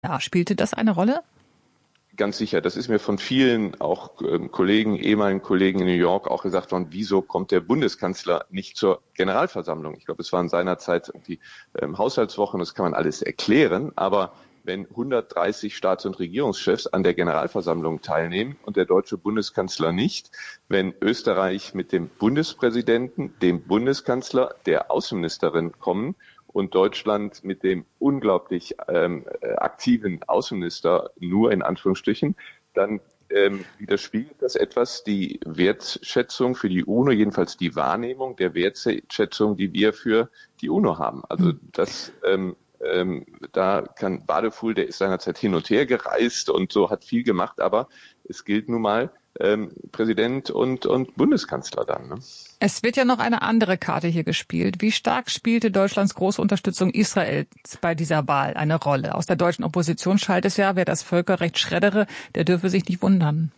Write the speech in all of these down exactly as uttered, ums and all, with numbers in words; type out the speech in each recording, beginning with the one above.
Ja, spielte das eine Rolle? Ganz sicher. Das ist mir von vielen auch ähm, Kollegen, ehemaligen Kollegen in New York auch gesagt worden, wieso kommt der Bundeskanzler nicht zur Generalversammlung? Ich glaube, es waren seinerzeit die ähm, Haushaltswochen, das kann man alles erklären, aber wenn hundertdreißig Staats- und Regierungschefs an der Generalversammlung teilnehmen und der deutsche Bundeskanzler nicht, wenn Österreich mit dem Bundespräsidenten, dem Bundeskanzler, der Außenministerin kommen und Deutschland mit dem unglaublich ähm, aktiven Außenminister nur in Anführungsstrichen, dann ähm, widerspiegelt das etwas die Wertschätzung für die UNO, jedenfalls die Wahrnehmung der Wertschätzung, die wir für die UNO haben. Also das ähm, ähm, da kann Badefuhl, der ist seinerzeit hin und her gereist und so hat viel gemacht, aber es gilt nun mal ähm, Präsident und, und Bundeskanzler dann. Ne? Es wird ja noch eine andere Karte hier gespielt. Wie stark spielte Deutschlands große Unterstützung Israels bei dieser Wahl eine Rolle? Aus der deutschen Opposition schallt es ja, wer das Völkerrecht schreddere, der dürfe sich nicht wundern.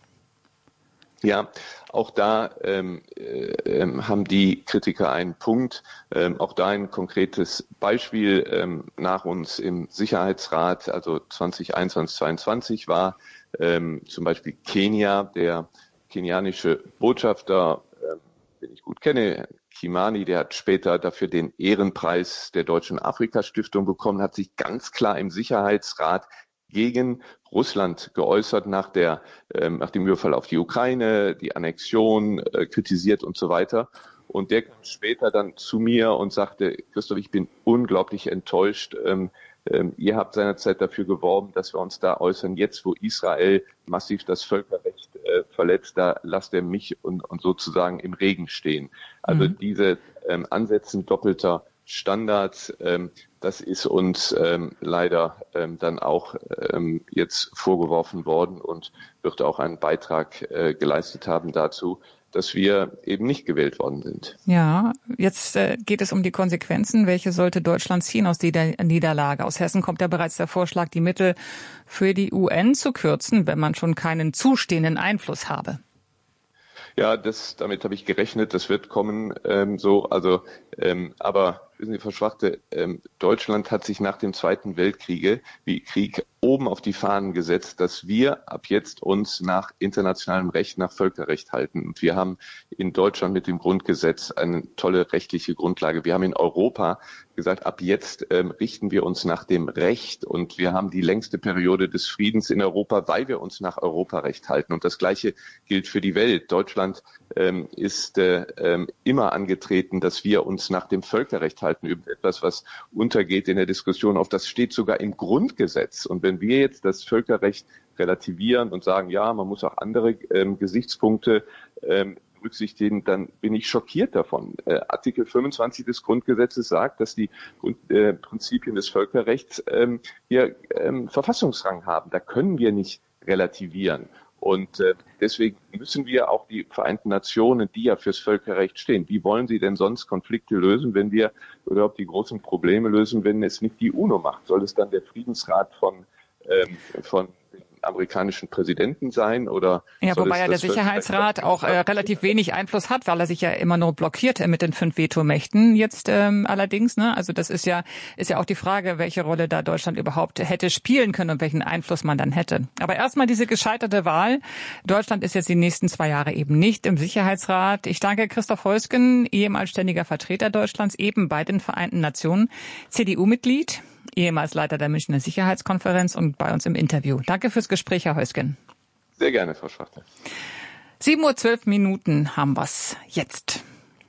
Ja, auch da ähm, äh, haben die Kritiker einen Punkt. Ähm, auch da ein konkretes Beispiel ähm, nach uns im Sicherheitsrat, also zwanzig einundzwanzig, zweiundzwanzig war ähm, zum Beispiel Kenia, der kenianische Botschafter, äh, den ich gut kenne, Kimani, der hat später dafür den Ehrenpreis der Deutschen Afrika-Stiftung bekommen, hat sich ganz klar im Sicherheitsrat gegen Russland geäußert nach der ähm, nach dem Überfall auf die Ukraine, die Annexion äh, kritisiert und so weiter. Und der kam später dann zu mir und sagte, Christoph, ich bin unglaublich enttäuscht. Ähm, ähm, ihr habt seinerzeit dafür geworben, dass wir uns da äußern. Jetzt, wo Israel massiv das Völkerrecht äh, verletzt, da lasst er mich und, und sozusagen im Regen stehen. Also mhm. diese ähm, Ansätze doppelter Standards, ähm, das ist uns ähm, leider ähm, dann auch ähm, jetzt vorgeworfen worden und wird auch einen Beitrag äh, geleistet haben dazu, dass wir eben nicht gewählt worden sind. Ja, jetzt äh, geht es um die Konsequenzen. Welche sollte Deutschland ziehen aus dieser Niederlage? Aus Hessen kommt ja bereits der Vorschlag, die Mittel für die U N zu kürzen, wenn man schon keinen zustehenden Einfluss habe. Ja, das, damit habe ich gerechnet, das wird kommen, ähm, so, also, ähm, aber, wissen Sie, Frau Schwachte, ähm, Deutschland hat sich nach dem Zweiten Weltkriege, wie Krieg oben auf die Fahnen gesetzt, dass wir ab jetzt uns nach internationalem Recht, nach Völkerrecht halten. Und wir haben in Deutschland mit dem Grundgesetz eine tolle rechtliche Grundlage. Wir haben in Europa gesagt, ab jetzt ähm, richten wir uns nach dem Recht und wir haben die längste Periode des Friedens in Europa, weil wir uns nach Europarecht halten. Und das Gleiche gilt für die Welt. Deutschland ähm, ist äh, ähm, immer angetreten, dass wir uns nach dem Völkerrecht halten, über etwas, was untergeht in der Diskussion. Auf das steht sogar im Grundgesetz. Und wenn wir jetzt das Völkerrecht relativieren und sagen, ja, man muss auch andere ähm, Gesichtspunkte ähm, berücksichtigen, dann bin ich schockiert davon. Äh, Artikel fünfundzwanzig des Grundgesetzes sagt, dass die Grund, äh, Prinzipien des Völkerrechts ähm, hier ähm, Verfassungsrang haben. Da können wir nicht relativieren. Und äh, deswegen müssen wir auch die Vereinten Nationen, die ja fürs Völkerrecht stehen, wie wollen sie denn sonst Konflikte lösen, wenn wir überhaupt die großen Probleme lösen, wenn es nicht die UNO macht? Soll es dann der Friedensrat von, ähm, von amerikanischen Präsidenten sein oder ja, wobei ja der Sicherheitsrat auch äh, relativ wenig Einfluss hat, weil er sich ja immer nur blockiert mit den fünf Vetomächten jetzt ähm, allerdings, ne? Also das ist ja ist ja auch die Frage, welche Rolle da Deutschland überhaupt hätte spielen können und welchen Einfluss man dann hätte. Aber erstmal diese gescheiterte Wahl. Deutschland ist jetzt die nächsten zwei Jahre eben nicht im Sicherheitsrat. Ich danke Christoph Heusgen, ehemals ständiger Vertreter Deutschlands, eben bei den Vereinten Nationen, C D U-Mitglied, ehemals Leiter der Münchner Sicherheitskonferenz und bei uns im Interview. Danke fürs Gespräch, Herr Heusgen. Sehr gerne, Frau Schwachte. sieben Uhr zwölf Minuten haben wir's jetzt.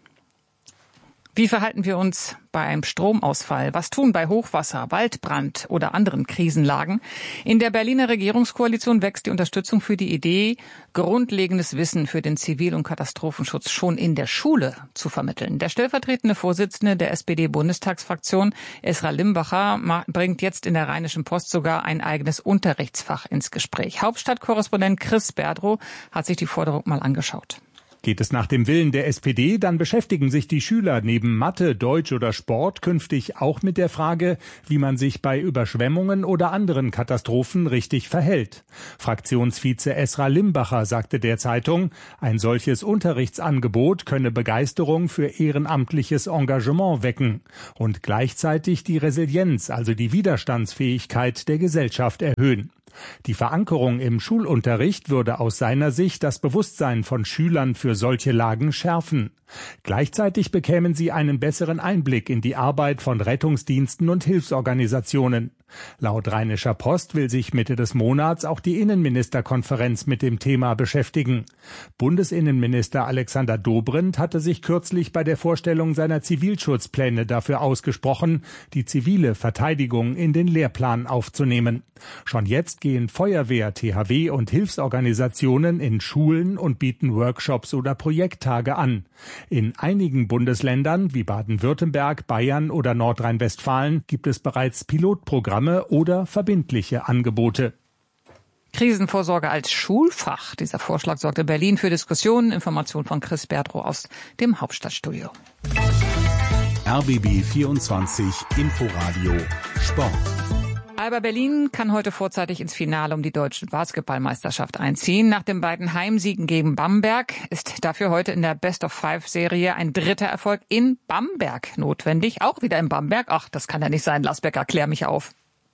Wie verhalten wir uns bei einem Stromausfall? Was tun bei Hochwasser, Waldbrand oder anderen Krisenlagen? In der Berliner Regierungskoalition wächst die Unterstützung für die Idee, grundlegendes Wissen für den Zivil- und Katastrophenschutz schon in der Schule zu vermitteln. Der stellvertretende Vorsitzende der S P D-Bundestagsfraktion, Esra Limbacher, bringt jetzt in der Rheinischen Post sogar ein eigenes Unterrichtsfach ins Gespräch. Hauptstadtkorrespondent Chris Berdrow hat sich die Forderung mal angeschaut. Geht es nach dem Willen der S P D, dann beschäftigen sich die Schüler neben Mathe, Deutsch oder Sport künftig auch mit der Frage, wie man sich bei Überschwemmungen oder anderen Katastrophen richtig verhält. Fraktionsvize Esra Limbacher sagte der Zeitung, ein solches Unterrichtsangebot könne Begeisterung für ehrenamtliches Engagement wecken und gleichzeitig die Resilienz, also die Widerstandsfähigkeit der Gesellschaft erhöhen. Die Verankerung im Schulunterricht würde aus seiner Sicht das Bewusstsein von Schülern für solche Lagen schärfen. Gleichzeitig bekämen sie einen besseren Einblick in die Arbeit von Rettungsdiensten und Hilfsorganisationen. Laut Rheinischer Post will sich Mitte des Monats auch die Innenministerkonferenz mit dem Thema beschäftigen. Bundesinnenminister Alexander Dobrindt hatte sich kürzlich bei der Vorstellung seiner Zivilschutzpläne dafür ausgesprochen, die zivile Verteidigung in den Lehrplan aufzunehmen. Schon jetzt gehen Feuerwehr, T H W und Hilfsorganisationen in Schulen und bieten Workshops oder Projekttage an. In einigen Bundesländern wie Baden-Württemberg, Bayern oder Nordrhein-Westfalen gibt es bereits Pilotprogramme oder verbindliche Angebote. Krisenvorsorge als Schulfach. Dieser Vorschlag sorgte in Berlin für Diskussionen. Information von Chris Berdrow aus dem Hauptstadtstudio. R B B vierundzwanzig Inforadio Sport. Alba Berlin kann heute vorzeitig ins Finale um die deutsche Basketballmeisterschaft einziehen. Nach den beiden Heimsiegen gegen Bamberg ist dafür heute in der Best-of-Five-Serie ein dritter Erfolg in Bamberg notwendig. Auch wieder in Bamberg. Ach, das kann ja nicht sein. Lasbecker, klär mich auf.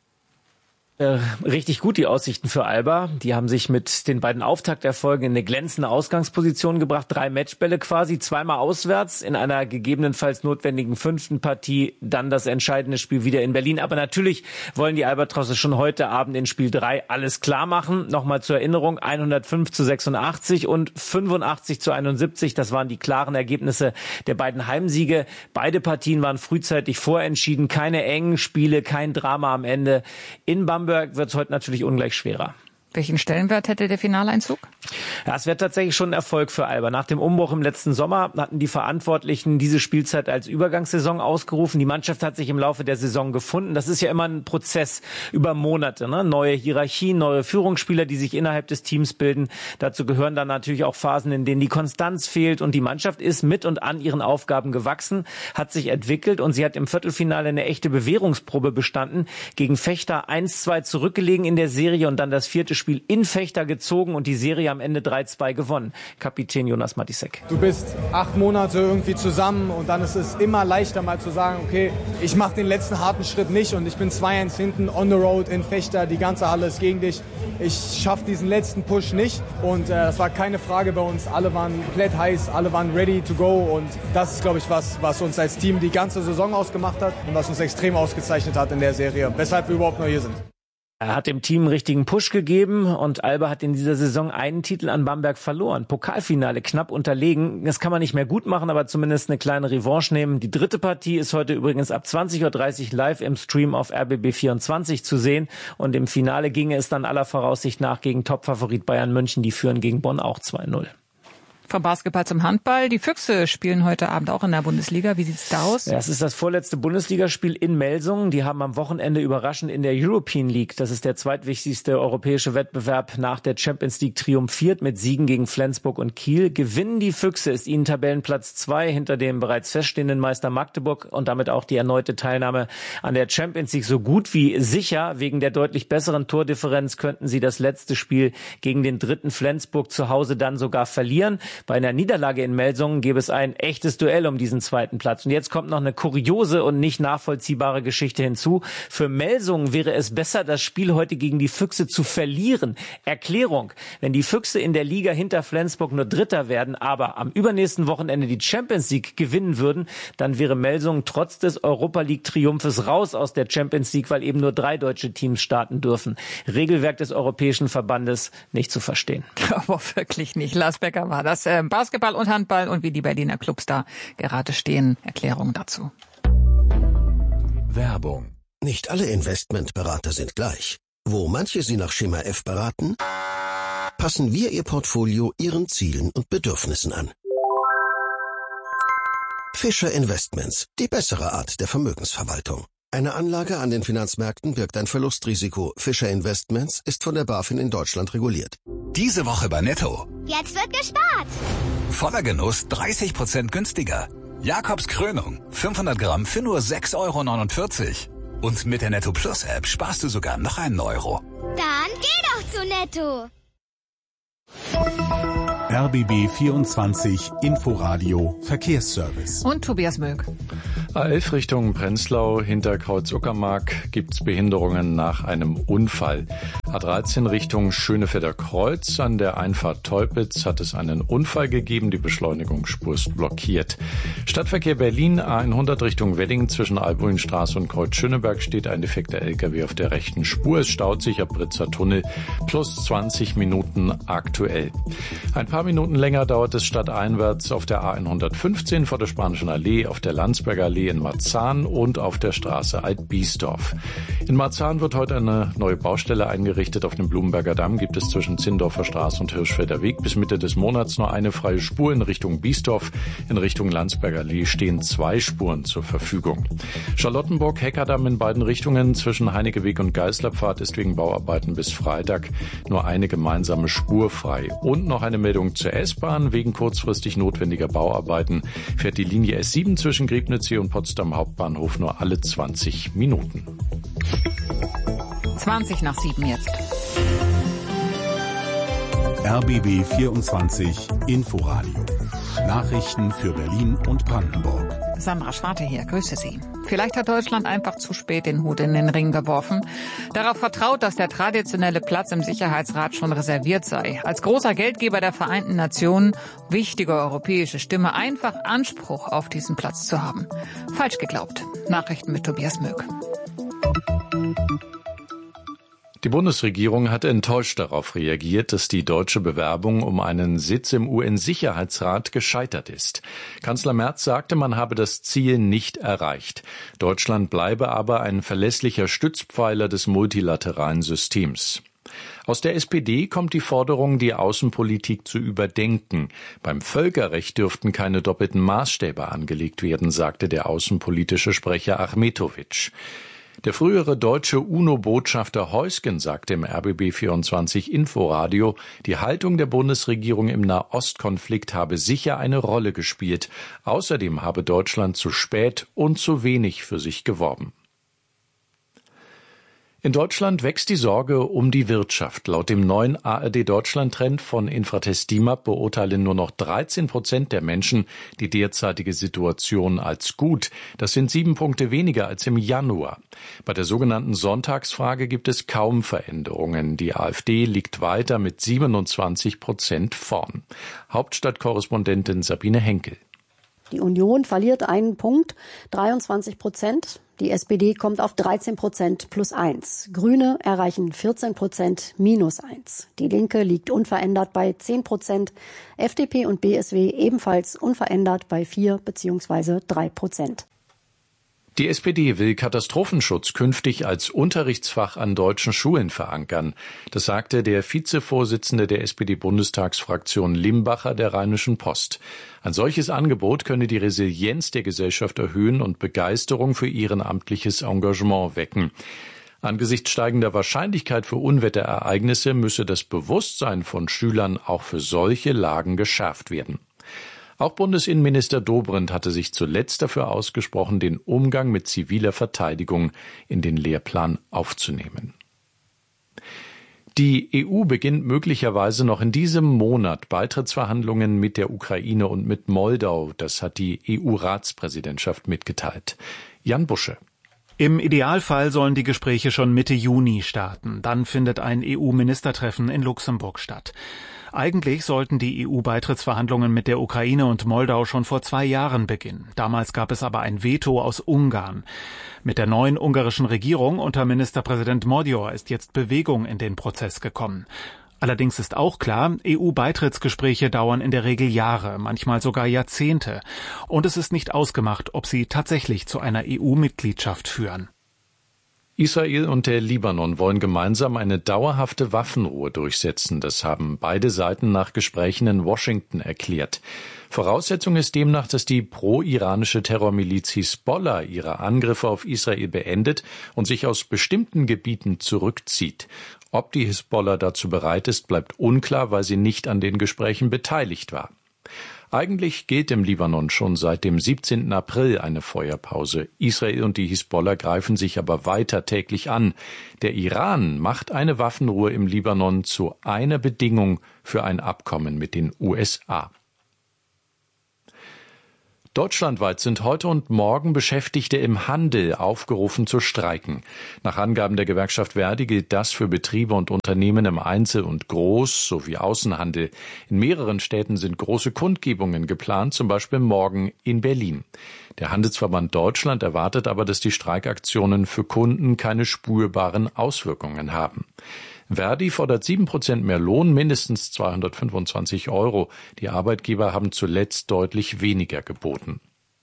Äh, richtig gut die Aussichten für Alba. Die haben sich mit den beiden Auftakterfolgen in eine glänzende Ausgangsposition gebracht. Drei Matchbälle quasi, zweimal auswärts in einer gegebenenfalls notwendigen fünften Partie. Dann das entscheidende Spiel wieder in Berlin. Aber natürlich wollen die Albatrosse schon heute Abend in Spiel drei alles klar machen. Nochmal zur Erinnerung, hundertfünf zu sechsundachtzig und fünfundachtzig zu einundsiebzig. Das waren die klaren Ergebnisse der beiden Heimsiege. Beide Partien waren frühzeitig vorentschieden. Keine engen Spiele, kein Drama am Ende. In Bamberg wird es heute natürlich ungleich schwerer. Welchen Stellenwert hätte der Finaleinzug? Ja, es wäre tatsächlich schon ein Erfolg für Alba. Nach dem Umbruch im letzten Sommer hatten die Verantwortlichen diese Spielzeit als Übergangssaison ausgerufen. Die Mannschaft hat sich im Laufe der Saison gefunden. Das ist ja immer ein Prozess über Monate, ne? Neue Hierarchien, neue Führungsspieler, die sich innerhalb des Teams bilden. Dazu gehören dann natürlich auch Phasen, in denen die Konstanz fehlt. Und die Mannschaft ist mit und an ihren Aufgaben gewachsen, hat sich entwickelt und sie hat im Viertelfinale eine echte Bewährungsprobe bestanden. Gegen Fechter eins zwei zurückgelegen in der Serie und dann das vierte Spiel in Fechter gezogen und die Serie am Ende drei zwei gewonnen. Kapitän Jonas Matisek. Du bist acht Monate irgendwie zusammen und dann ist es immer leichter mal zu sagen, okay, ich mache den letzten harten Schritt nicht und ich bin zwei eins hinten on the road in Fechter, die ganze Halle ist gegen dich. Ich schaffe diesen letzten Push nicht und äh, das war keine Frage bei uns. Alle waren komplett heiß, alle waren ready to go und das ist, glaube ich, was, was uns als Team die ganze Saison ausgemacht hat und was uns extrem ausgezeichnet hat in der Serie, weshalb wir überhaupt noch hier sind. Er hat dem Team einen richtigen Push gegeben und Alba hat in dieser Saison einen Titel an Bamberg verloren. Pokalfinale knapp unterlegen. Das kann man nicht mehr gut machen, aber zumindest eine kleine Revanche nehmen. Die dritte Partie ist heute übrigens ab zwanzig Uhr dreißig live im Stream auf R B B vierundzwanzig zu sehen. Und im Finale ginge es dann aller Voraussicht nach gegen Topfavorit Bayern München. Die führen gegen Bonn auch zwei null. Vom Basketball zum Handball. Die Füchse spielen heute Abend auch in der Bundesliga. Wie sieht's da aus? Ja, es ist das vorletzte Bundesligaspiel in Melsungen. Die haben am Wochenende überraschend in der European League, das ist der zweitwichtigste europäische Wettbewerb, nach der Champions League triumphiert mit Siegen gegen Flensburg und Kiel. Gewinnen die Füchse, ist ihnen Tabellenplatz zwei hinter dem bereits feststehenden Meister Magdeburg und damit auch die erneute Teilnahme an der Champions League so gut wie sicher. Wegen der deutlich besseren Tordifferenz könnten sie das letzte Spiel gegen den dritten Flensburg zu Hause dann sogar verlieren. Bei einer Niederlage in Melsungen gäbe es ein echtes Duell um diesen zweiten Platz. Und jetzt kommt noch eine kuriose und nicht nachvollziehbare Geschichte hinzu. Für Melsungen wäre es besser, das Spiel heute gegen die Füchse zu verlieren. Erklärung: Wenn die Füchse in der Liga hinter Flensburg nur Dritter werden, aber am übernächsten Wochenende die Champions League gewinnen würden, dann wäre Melsungen trotz des Europa-League-Triumphes raus aus der Champions League, weil eben nur drei deutsche Teams starten dürfen. Regelwerk des Europäischen Verbandes nicht zu verstehen. Aber wirklich nicht. Lars Becker war das. Basketball und Handball und wie die Berliner Clubs da gerade stehen. Erklärung dazu. Werbung. Nicht alle Investmentberater sind gleich. Wo manche Sie nach Schema F beraten, passen wir Ihr Portfolio Ihren Zielen und Bedürfnissen an. Fischer Investments, die bessere Art der Vermögensverwaltung. Eine Anlage an den Finanzmärkten birgt ein Verlustrisiko. Fischer Investments ist von der BaFin in Deutschland reguliert. Diese Woche bei Netto. Jetzt wird gespart. Voller Genuss dreißig Prozent günstiger. Jakobs Krönung, fünfhundert Gramm für nur sechs Euro neunundvierzig. Und mit der Netto Plus App sparst du sogar noch einen Euro. Dann geh doch zu Netto. R B B vierundzwanzig Inforadio Verkehrsservice. Und Tobias Möck. A elf Richtung Prenzlau hinter Kreuz-Uckermark gibt's Behinderungen nach einem Unfall. A dreizehn Richtung Schönefelder Kreuz an der Einfahrt Teupitz hat es einen Unfall gegeben. Die Beschleunigungsspur ist blockiert. Stadtverkehr Berlin A hundert Richtung Wedding zwischen Albuinstraße und Kreuz-Schöneberg steht ein defekter L K W auf der rechten Spur. Es staut sich ab Britzer Tunnel plus zwanzig Minuten aktuell. Ein paar Minuten länger dauert es stadteinwärts auf der A hundertfünfzehn vor der Spanischen Allee, auf der Landsberger Allee in Marzahn und auf der Straße Alt-Biesdorf. In Marzahn wird heute eine neue Baustelle eingerichtet. Auf dem Blumenberger Damm gibt es zwischen Zindorfer Straße und Hirschfelder Weg bis Mitte des Monats nur eine freie Spur in Richtung Biesdorf. In Richtung Landsberger Allee stehen zwei Spuren zur Verfügung. Charlottenburg-Heckerdamm in beiden Richtungen zwischen Heinekeweg und Geißlerpfad ist wegen Bauarbeiten bis Freitag nur eine gemeinsame Spur frei. Und noch eine Meldung zur S-Bahn. Wegen kurzfristig notwendiger Bauarbeiten fährt die Linie S sieben zwischen Griebnitzsee und Potsdam Hauptbahnhof nur alle zwanzig Minuten. zwanzig nach sieben jetzt. R B B vierundzwanzig Inforadio. Nachrichten für Berlin und Brandenburg. Sandra Schwarte hier, grüße Sie. Vielleicht hat Deutschland einfach zu spät den Hut in den Ring geworfen. Darauf vertraut, dass der traditionelle Platz im Sicherheitsrat schon reserviert sei. Als großer Geldgeber der Vereinten Nationen, wichtige europäische Stimme, einfach Anspruch auf diesen Platz zu haben. Falsch geglaubt. Nachrichten mit Tobias Möck. Die Bundesregierung hat enttäuscht darauf reagiert, dass die deutsche Bewerbung um einen Sitz im U N-Sicherheitsrat gescheitert ist. Kanzler Merz sagte, man habe das Ziel nicht erreicht. Deutschland bleibe aber ein verlässlicher Stützpfeiler des multilateralen Systems. Aus der S P D kommt die Forderung, die Außenpolitik zu überdenken. Beim Völkerrecht dürften keine doppelten Maßstäbe angelegt werden, sagte der außenpolitische Sprecher Achmetovic. Der frühere deutsche UNO-Botschafter Heusgen sagte im R B B vierundzwanzig Inforadio, die Haltung der Bundesregierung im Nahostkonflikt habe sicher eine Rolle gespielt. Außerdem habe Deutschland zu spät und zu wenig für sich geworben. In Deutschland wächst die Sorge um die Wirtschaft. Laut dem neuen A R D-Deutschland-Trend von Infratest DIMAP beurteilen nur noch dreizehn Prozent der Menschen die derzeitige Situation als gut. Das sind sieben Punkte weniger als im Januar. Bei der sogenannten Sonntagsfrage gibt es kaum Veränderungen. Die AfD liegt weiter mit siebenundzwanzig Prozent vorn. Hauptstadtkorrespondentin Sabine Henkel. Die Union verliert einen Punkt, dreiundzwanzig Prozent. Die S P D kommt auf dreizehn Prozent plus eins. Grüne erreichen vierzehn Prozent minus eins. Die Linke liegt unverändert bei zehn Prozent. F D P und B S W ebenfalls unverändert bei vier bzw. drei Prozent. Die S P D will Katastrophenschutz künftig als Unterrichtsfach an deutschen Schulen verankern. Das sagte der Vizevorsitzende der S P D-Bundestagsfraktion Limbacher der Rheinischen Post. Ein solches Angebot könne die Resilienz der Gesellschaft erhöhen und Begeisterung für ehrenamtliches Engagement wecken. Angesichts steigender Wahrscheinlichkeit für Unwetterereignisse müsse das Bewusstsein von Schülern auch für solche Lagen geschärft werden. Auch Bundesinnenminister Dobrindt hatte sich zuletzt dafür ausgesprochen, den Umgang mit ziviler Verteidigung in den Lehrplan aufzunehmen. Die E U beginnt möglicherweise noch in diesem Monat Beitrittsverhandlungen mit der Ukraine und mit Moldau. Das hat die E U-Ratspräsidentschaft mitgeteilt. Jan Busche. Im Idealfall sollen die Gespräche schon Mitte Juni starten. Dann findet ein E U-Ministertreffen in Luxemburg statt. Eigentlich sollten die E U-Beitrittsverhandlungen mit der Ukraine und Moldau schon vor zwei Jahren beginnen. Damals gab es aber ein Veto aus Ungarn. Mit der neuen ungarischen Regierung unter Ministerpräsident Magyar ist jetzt Bewegung in den Prozess gekommen. Allerdings ist auch klar, E U-Beitrittsgespräche dauern in der Regel Jahre, manchmal sogar Jahrzehnte. Und es ist nicht ausgemacht, ob sie tatsächlich zu einer E U-Mitgliedschaft führen. Israel und der Libanon wollen gemeinsam eine dauerhafte Waffenruhe durchsetzen. Das haben beide Seiten nach Gesprächen in Washington erklärt. Voraussetzung ist demnach, dass die pro-iranische Terrormiliz Hisbollah ihre Angriffe auf Israel beendet und sich aus bestimmten Gebieten zurückzieht. Ob die Hisbollah dazu bereit ist, bleibt unklar, weil sie nicht an den Gesprächen beteiligt war. Eigentlich gilt im Libanon schon seit dem siebzehnten April eine Feuerpause. Israel und die Hisbollah greifen sich aber weiter täglich an. Der Iran macht eine Waffenruhe im Libanon zu einer Bedingung für ein Abkommen mit den U S A. Deutschlandweit sind heute und morgen Beschäftigte im Handel aufgerufen zu streiken. Nach Angaben der Gewerkschaft Verdi gilt das für Betriebe und Unternehmen im Einzel- und Groß- sowie Außenhandel. In mehreren Städten sind große Kundgebungen geplant, zum Beispiel morgen in Berlin. Der Handelsverband Deutschland erwartet aber, dass die Streikaktionen für Kunden keine spürbaren Auswirkungen haben. Verdi fordert sieben Prozent mehr Lohn, mindestens zweihundertfünfundzwanzig Euro. Die Arbeitgeber haben zuletzt deutlich weniger geboten.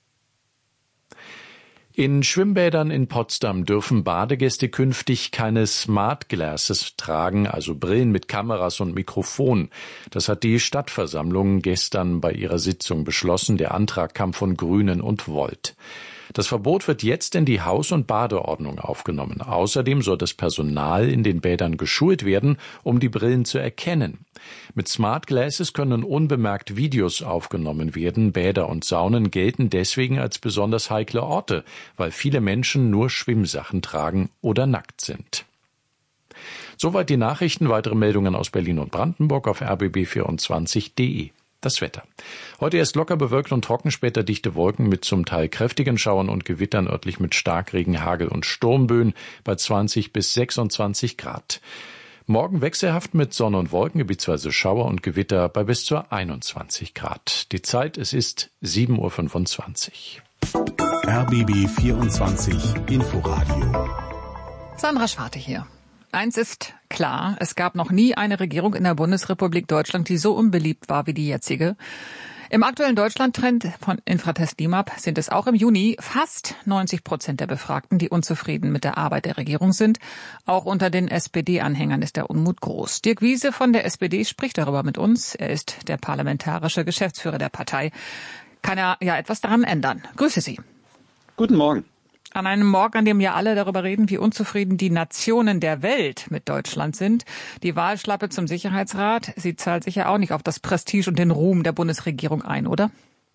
In Schwimmbädern in Potsdam dürfen Badegäste künftig keine Smart Glasses tragen, also Brillen mit Kameras und Mikrofon. Das hat die Stadtversammlung gestern bei ihrer Sitzung beschlossen. Der Antrag kam von Grünen und Volt. Das Verbot wird jetzt in die Haus- und Badeordnung aufgenommen. Außerdem soll das Personal in den Bädern geschult werden, um die Brillen zu erkennen. Mit Smart Glasses können unbemerkt Videos aufgenommen werden. Bäder und Saunen gelten deswegen als besonders heikle Orte, weil viele Menschen nur Schwimmsachen tragen oder nackt sind. Soweit die Nachrichten. Weitere Meldungen aus Berlin und Brandenburg auf r b b vierundzwanzig punkt d e. Das Wetter. Heute erst locker bewölkt und trocken, später dichte Wolken mit zum Teil kräftigen Schauern und Gewittern, örtlich mit Starkregen, Hagel und Sturmböen bei zwanzig bis sechsundzwanzig Grad. Morgen wechselhaft mit Sonne und Wolken, gebietsweise Schauer und Gewitter bei bis zu einundzwanzig Grad. Die Zeit, es ist sieben Uhr fünfundzwanzig. R B B vierundzwanzig Inforadio. Sandra Schwarte hier. Eins ist klar, es gab noch nie eine Regierung in der Bundesrepublik Deutschland, die so unbeliebt war wie die jetzige. Im aktuellen Deutschland-Trend von Infratest DIMAP sind es auch im Juni fast neunzig Prozent der Befragten, die unzufrieden mit der Arbeit der Regierung sind. Auch unter den S P D-Anhängern ist der Unmut groß. Dirk Wiese von der S P D spricht darüber mit uns. Er ist der parlamentarische Geschäftsführer der Partei. Kann er ja etwas daran ändern? Grüße Sie. Guten Morgen. An einem Morgen, an dem ja alle darüber reden, wie unzufrieden die Nationen der Welt mit Deutschland sind. Die Wahlschlappe zum Sicherheitsrat, sie zahlt sicher auch nicht auf das Prestige und den Ruhm der Bundesregierung ein, oder?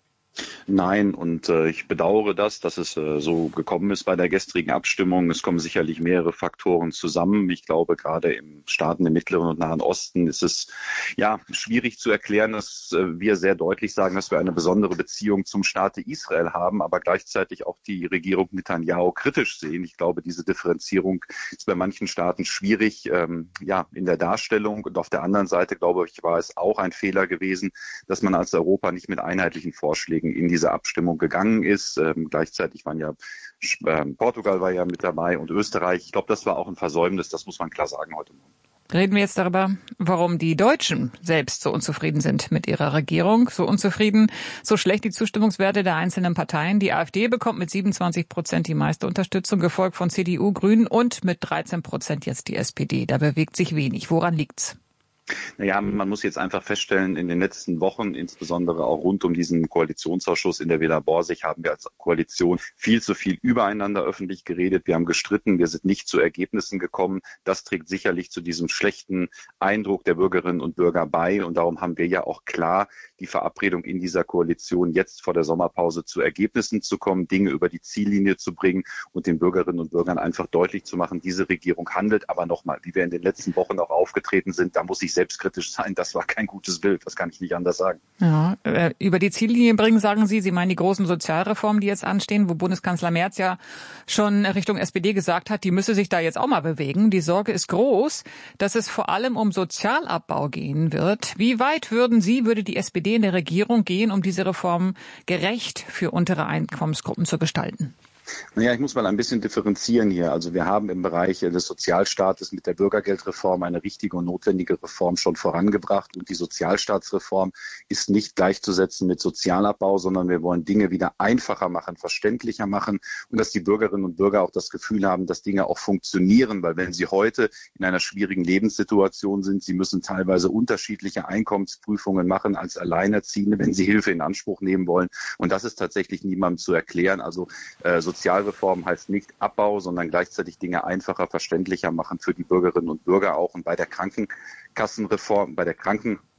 Nein, und äh, ich bedauere das, dass es äh, so gekommen ist bei der gestrigen Abstimmung. Es kommen sicherlich mehrere Faktoren zusammen. Ich glaube, gerade im Staaten im Mittleren und Nahen Osten ist es ja schwierig zu erklären, dass äh, wir sehr deutlich sagen, dass wir eine besondere Beziehung zum Staate Israel haben, aber gleichzeitig auch die Regierung Netanyahu kritisch sehen. Ich glaube, diese Differenzierung ist bei manchen Staaten schwierig, ähm, ja, in der Darstellung. Und auf der anderen Seite, glaube ich, war es auch ein Fehler gewesen, dass man als Europa nicht mit einheitlichen Vorschlägen in diese Abstimmung gegangen ist. Ähm, gleichzeitig waren ja äh, Portugal war ja mit dabei und Österreich. Ich glaube, das war auch ein Versäumnis, das muss man klar sagen heute Morgen. Reden wir jetzt darüber, warum die Deutschen selbst so unzufrieden sind mit ihrer Regierung. So unzufrieden, so schlecht die Zustimmungswerte der einzelnen Parteien. Die AfD bekommt mit siebenundzwanzig Prozent die meiste Unterstützung, gefolgt von C D U, Grünen und mit dreizehn Prozent jetzt die S P D. Da bewegt sich wenig. Woran liegt's? Naja, man muss jetzt einfach feststellen, in den letzten Wochen, insbesondere auch rund um diesen Koalitionsausschuss in der Villa Borsig, haben wir als Koalition viel zu viel übereinander öffentlich geredet. Wir haben gestritten, wir sind nicht zu Ergebnissen gekommen. Das trägt sicherlich zu diesem schlechten Eindruck der Bürgerinnen und Bürger bei. Und darum haben wir ja auch klar die Verabredung in dieser Koalition, jetzt vor der Sommerpause zu Ergebnissen zu kommen, Dinge über die Ziellinie zu bringen und den Bürgerinnen und Bürgern einfach deutlich zu machen, diese Regierung handelt. Aber nochmal, wie wir in den letzten Wochen auch aufgetreten sind, da muss ich selbstkritisch sein, das war kein gutes Bild, das kann ich nicht anders sagen. Ja, äh, über die Ziellinie bringen, sagen Sie, Sie meinen die großen Sozialreformen, die jetzt anstehen, wo Bundeskanzler Merz ja schon Richtung S P D gesagt hat, die müsse sich da jetzt auch mal bewegen. Die Sorge ist groß, dass es vor allem um Sozialabbau gehen wird. Wie weit würden Sie, würde die S P D in der Regierung gehen, um diese Reformen gerecht für untere Einkommensgruppen zu gestalten? Naja, ich muss mal ein bisschen differenzieren hier. Also wir haben im Bereich des Sozialstaates mit der Bürgergeldreform eine richtige und notwendige Reform schon vorangebracht. Und die Sozialstaatsreform ist nicht gleichzusetzen mit Sozialabbau, sondern wir wollen Dinge wieder einfacher machen, verständlicher machen und dass die Bürgerinnen und Bürger auch das Gefühl haben, dass Dinge auch funktionieren. Weil wenn sie heute in einer schwierigen Lebenssituation sind, sie müssen teilweise unterschiedliche Einkommensprüfungen machen als Alleinerziehende, wenn sie Hilfe in Anspruch nehmen wollen. Und das ist tatsächlich niemandem zu erklären. Also äh, Sozialreform heißt nicht Abbau, sondern gleichzeitig Dinge einfacher, verständlicher machen für die Bürgerinnen und Bürger auch. Und bei der Krankenkassenreform, bei der Kranken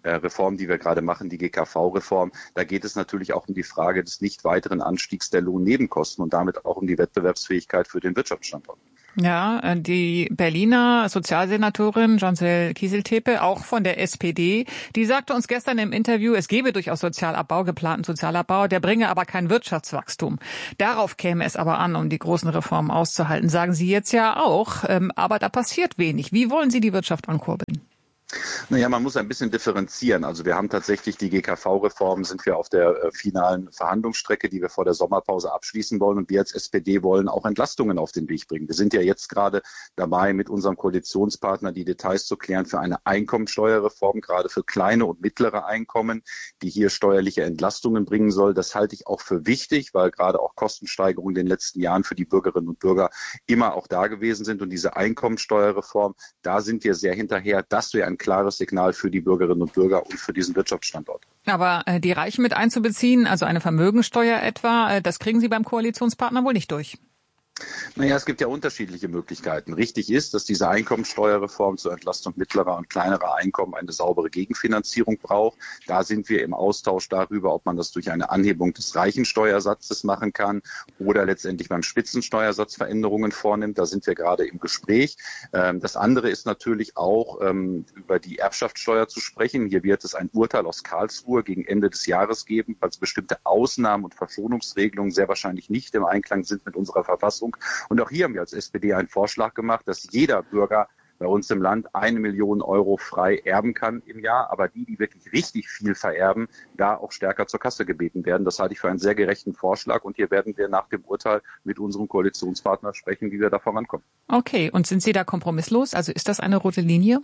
äh, Reform, die wir gerade machen, die G K V-Reform, da geht es natürlich auch um die Frage des nicht weiteren Anstiegs der Lohnnebenkosten und damit auch um die Wettbewerbsfähigkeit für den Wirtschaftsstandort. Ja, die Berliner Sozialsenatorin Jean-Cel Kieseltepe, auch von der S P D, die sagte uns gestern im Interview, es gebe durchaus Sozialabbau, geplanten Sozialabbau, der bringe aber kein Wirtschaftswachstum. Darauf käme es aber an, um die großen Reformen auszuhalten, sagen Sie jetzt ja auch, aber da passiert wenig. Wie wollen Sie die Wirtschaft ankurbeln? Naja, man muss ein bisschen differenzieren. Also wir haben tatsächlich die G K V-Reform, sind wir auf der äh, finalen Verhandlungsstrecke, die wir vor der Sommerpause abschließen wollen. Und wir als S P D wollen auch Entlastungen auf den Weg bringen. Wir sind ja jetzt gerade dabei, mit unserem Koalitionspartner die Details zu klären für eine Einkommensteuerreform, gerade für kleine und mittlere Einkommen, die hier steuerliche Entlastungen bringen soll. Das halte ich auch für wichtig, weil gerade auch Kostensteigerungen in den letzten Jahren für die Bürgerinnen und Bürger immer auch da gewesen sind. Und diese Einkommensteuerreform, da sind wir sehr hinterher. Das wäre ein klares Signal für die Bürgerinnen und Bürger und für diesen Wirtschaftsstandort. Aber äh, die Reichen mit einzubeziehen, also eine Vermögensteuer etwa, äh, das kriegen Sie beim Koalitionspartner wohl nicht durch. Naja, es gibt ja unterschiedliche Möglichkeiten. Richtig ist, dass diese Einkommensteuerreform zur Entlastung mittlerer und kleinerer Einkommen eine saubere Gegenfinanzierung braucht. Da sind wir im Austausch darüber, ob man das durch eine Anhebung des Reichensteuersatzes machen kann oder letztendlich beim Spitzensteuersatz Veränderungen vornimmt. Da sind wir gerade im Gespräch. Das andere ist natürlich auch, über die Erbschaftssteuer zu sprechen. Hier wird es ein Urteil aus Karlsruhe gegen Ende des Jahres geben, weil bestimmte Ausnahmen und Verschonungsregelungen sehr wahrscheinlich nicht im Einklang sind mit unserer Verfassung. Und auch hier haben wir als S P D einen Vorschlag gemacht, dass jeder Bürger bei uns im Land eine Million Euro frei erben kann im Jahr. Aber die, die wirklich richtig viel vererben, da auch stärker zur Kasse gebeten werden. Das halte ich für einen sehr gerechten Vorschlag. Und hier werden wir nach dem Urteil mit unserem Koalitionspartner sprechen, wie wir da vorankommen. Okay, und sind Sie da kompromisslos? Also ist das eine rote Linie?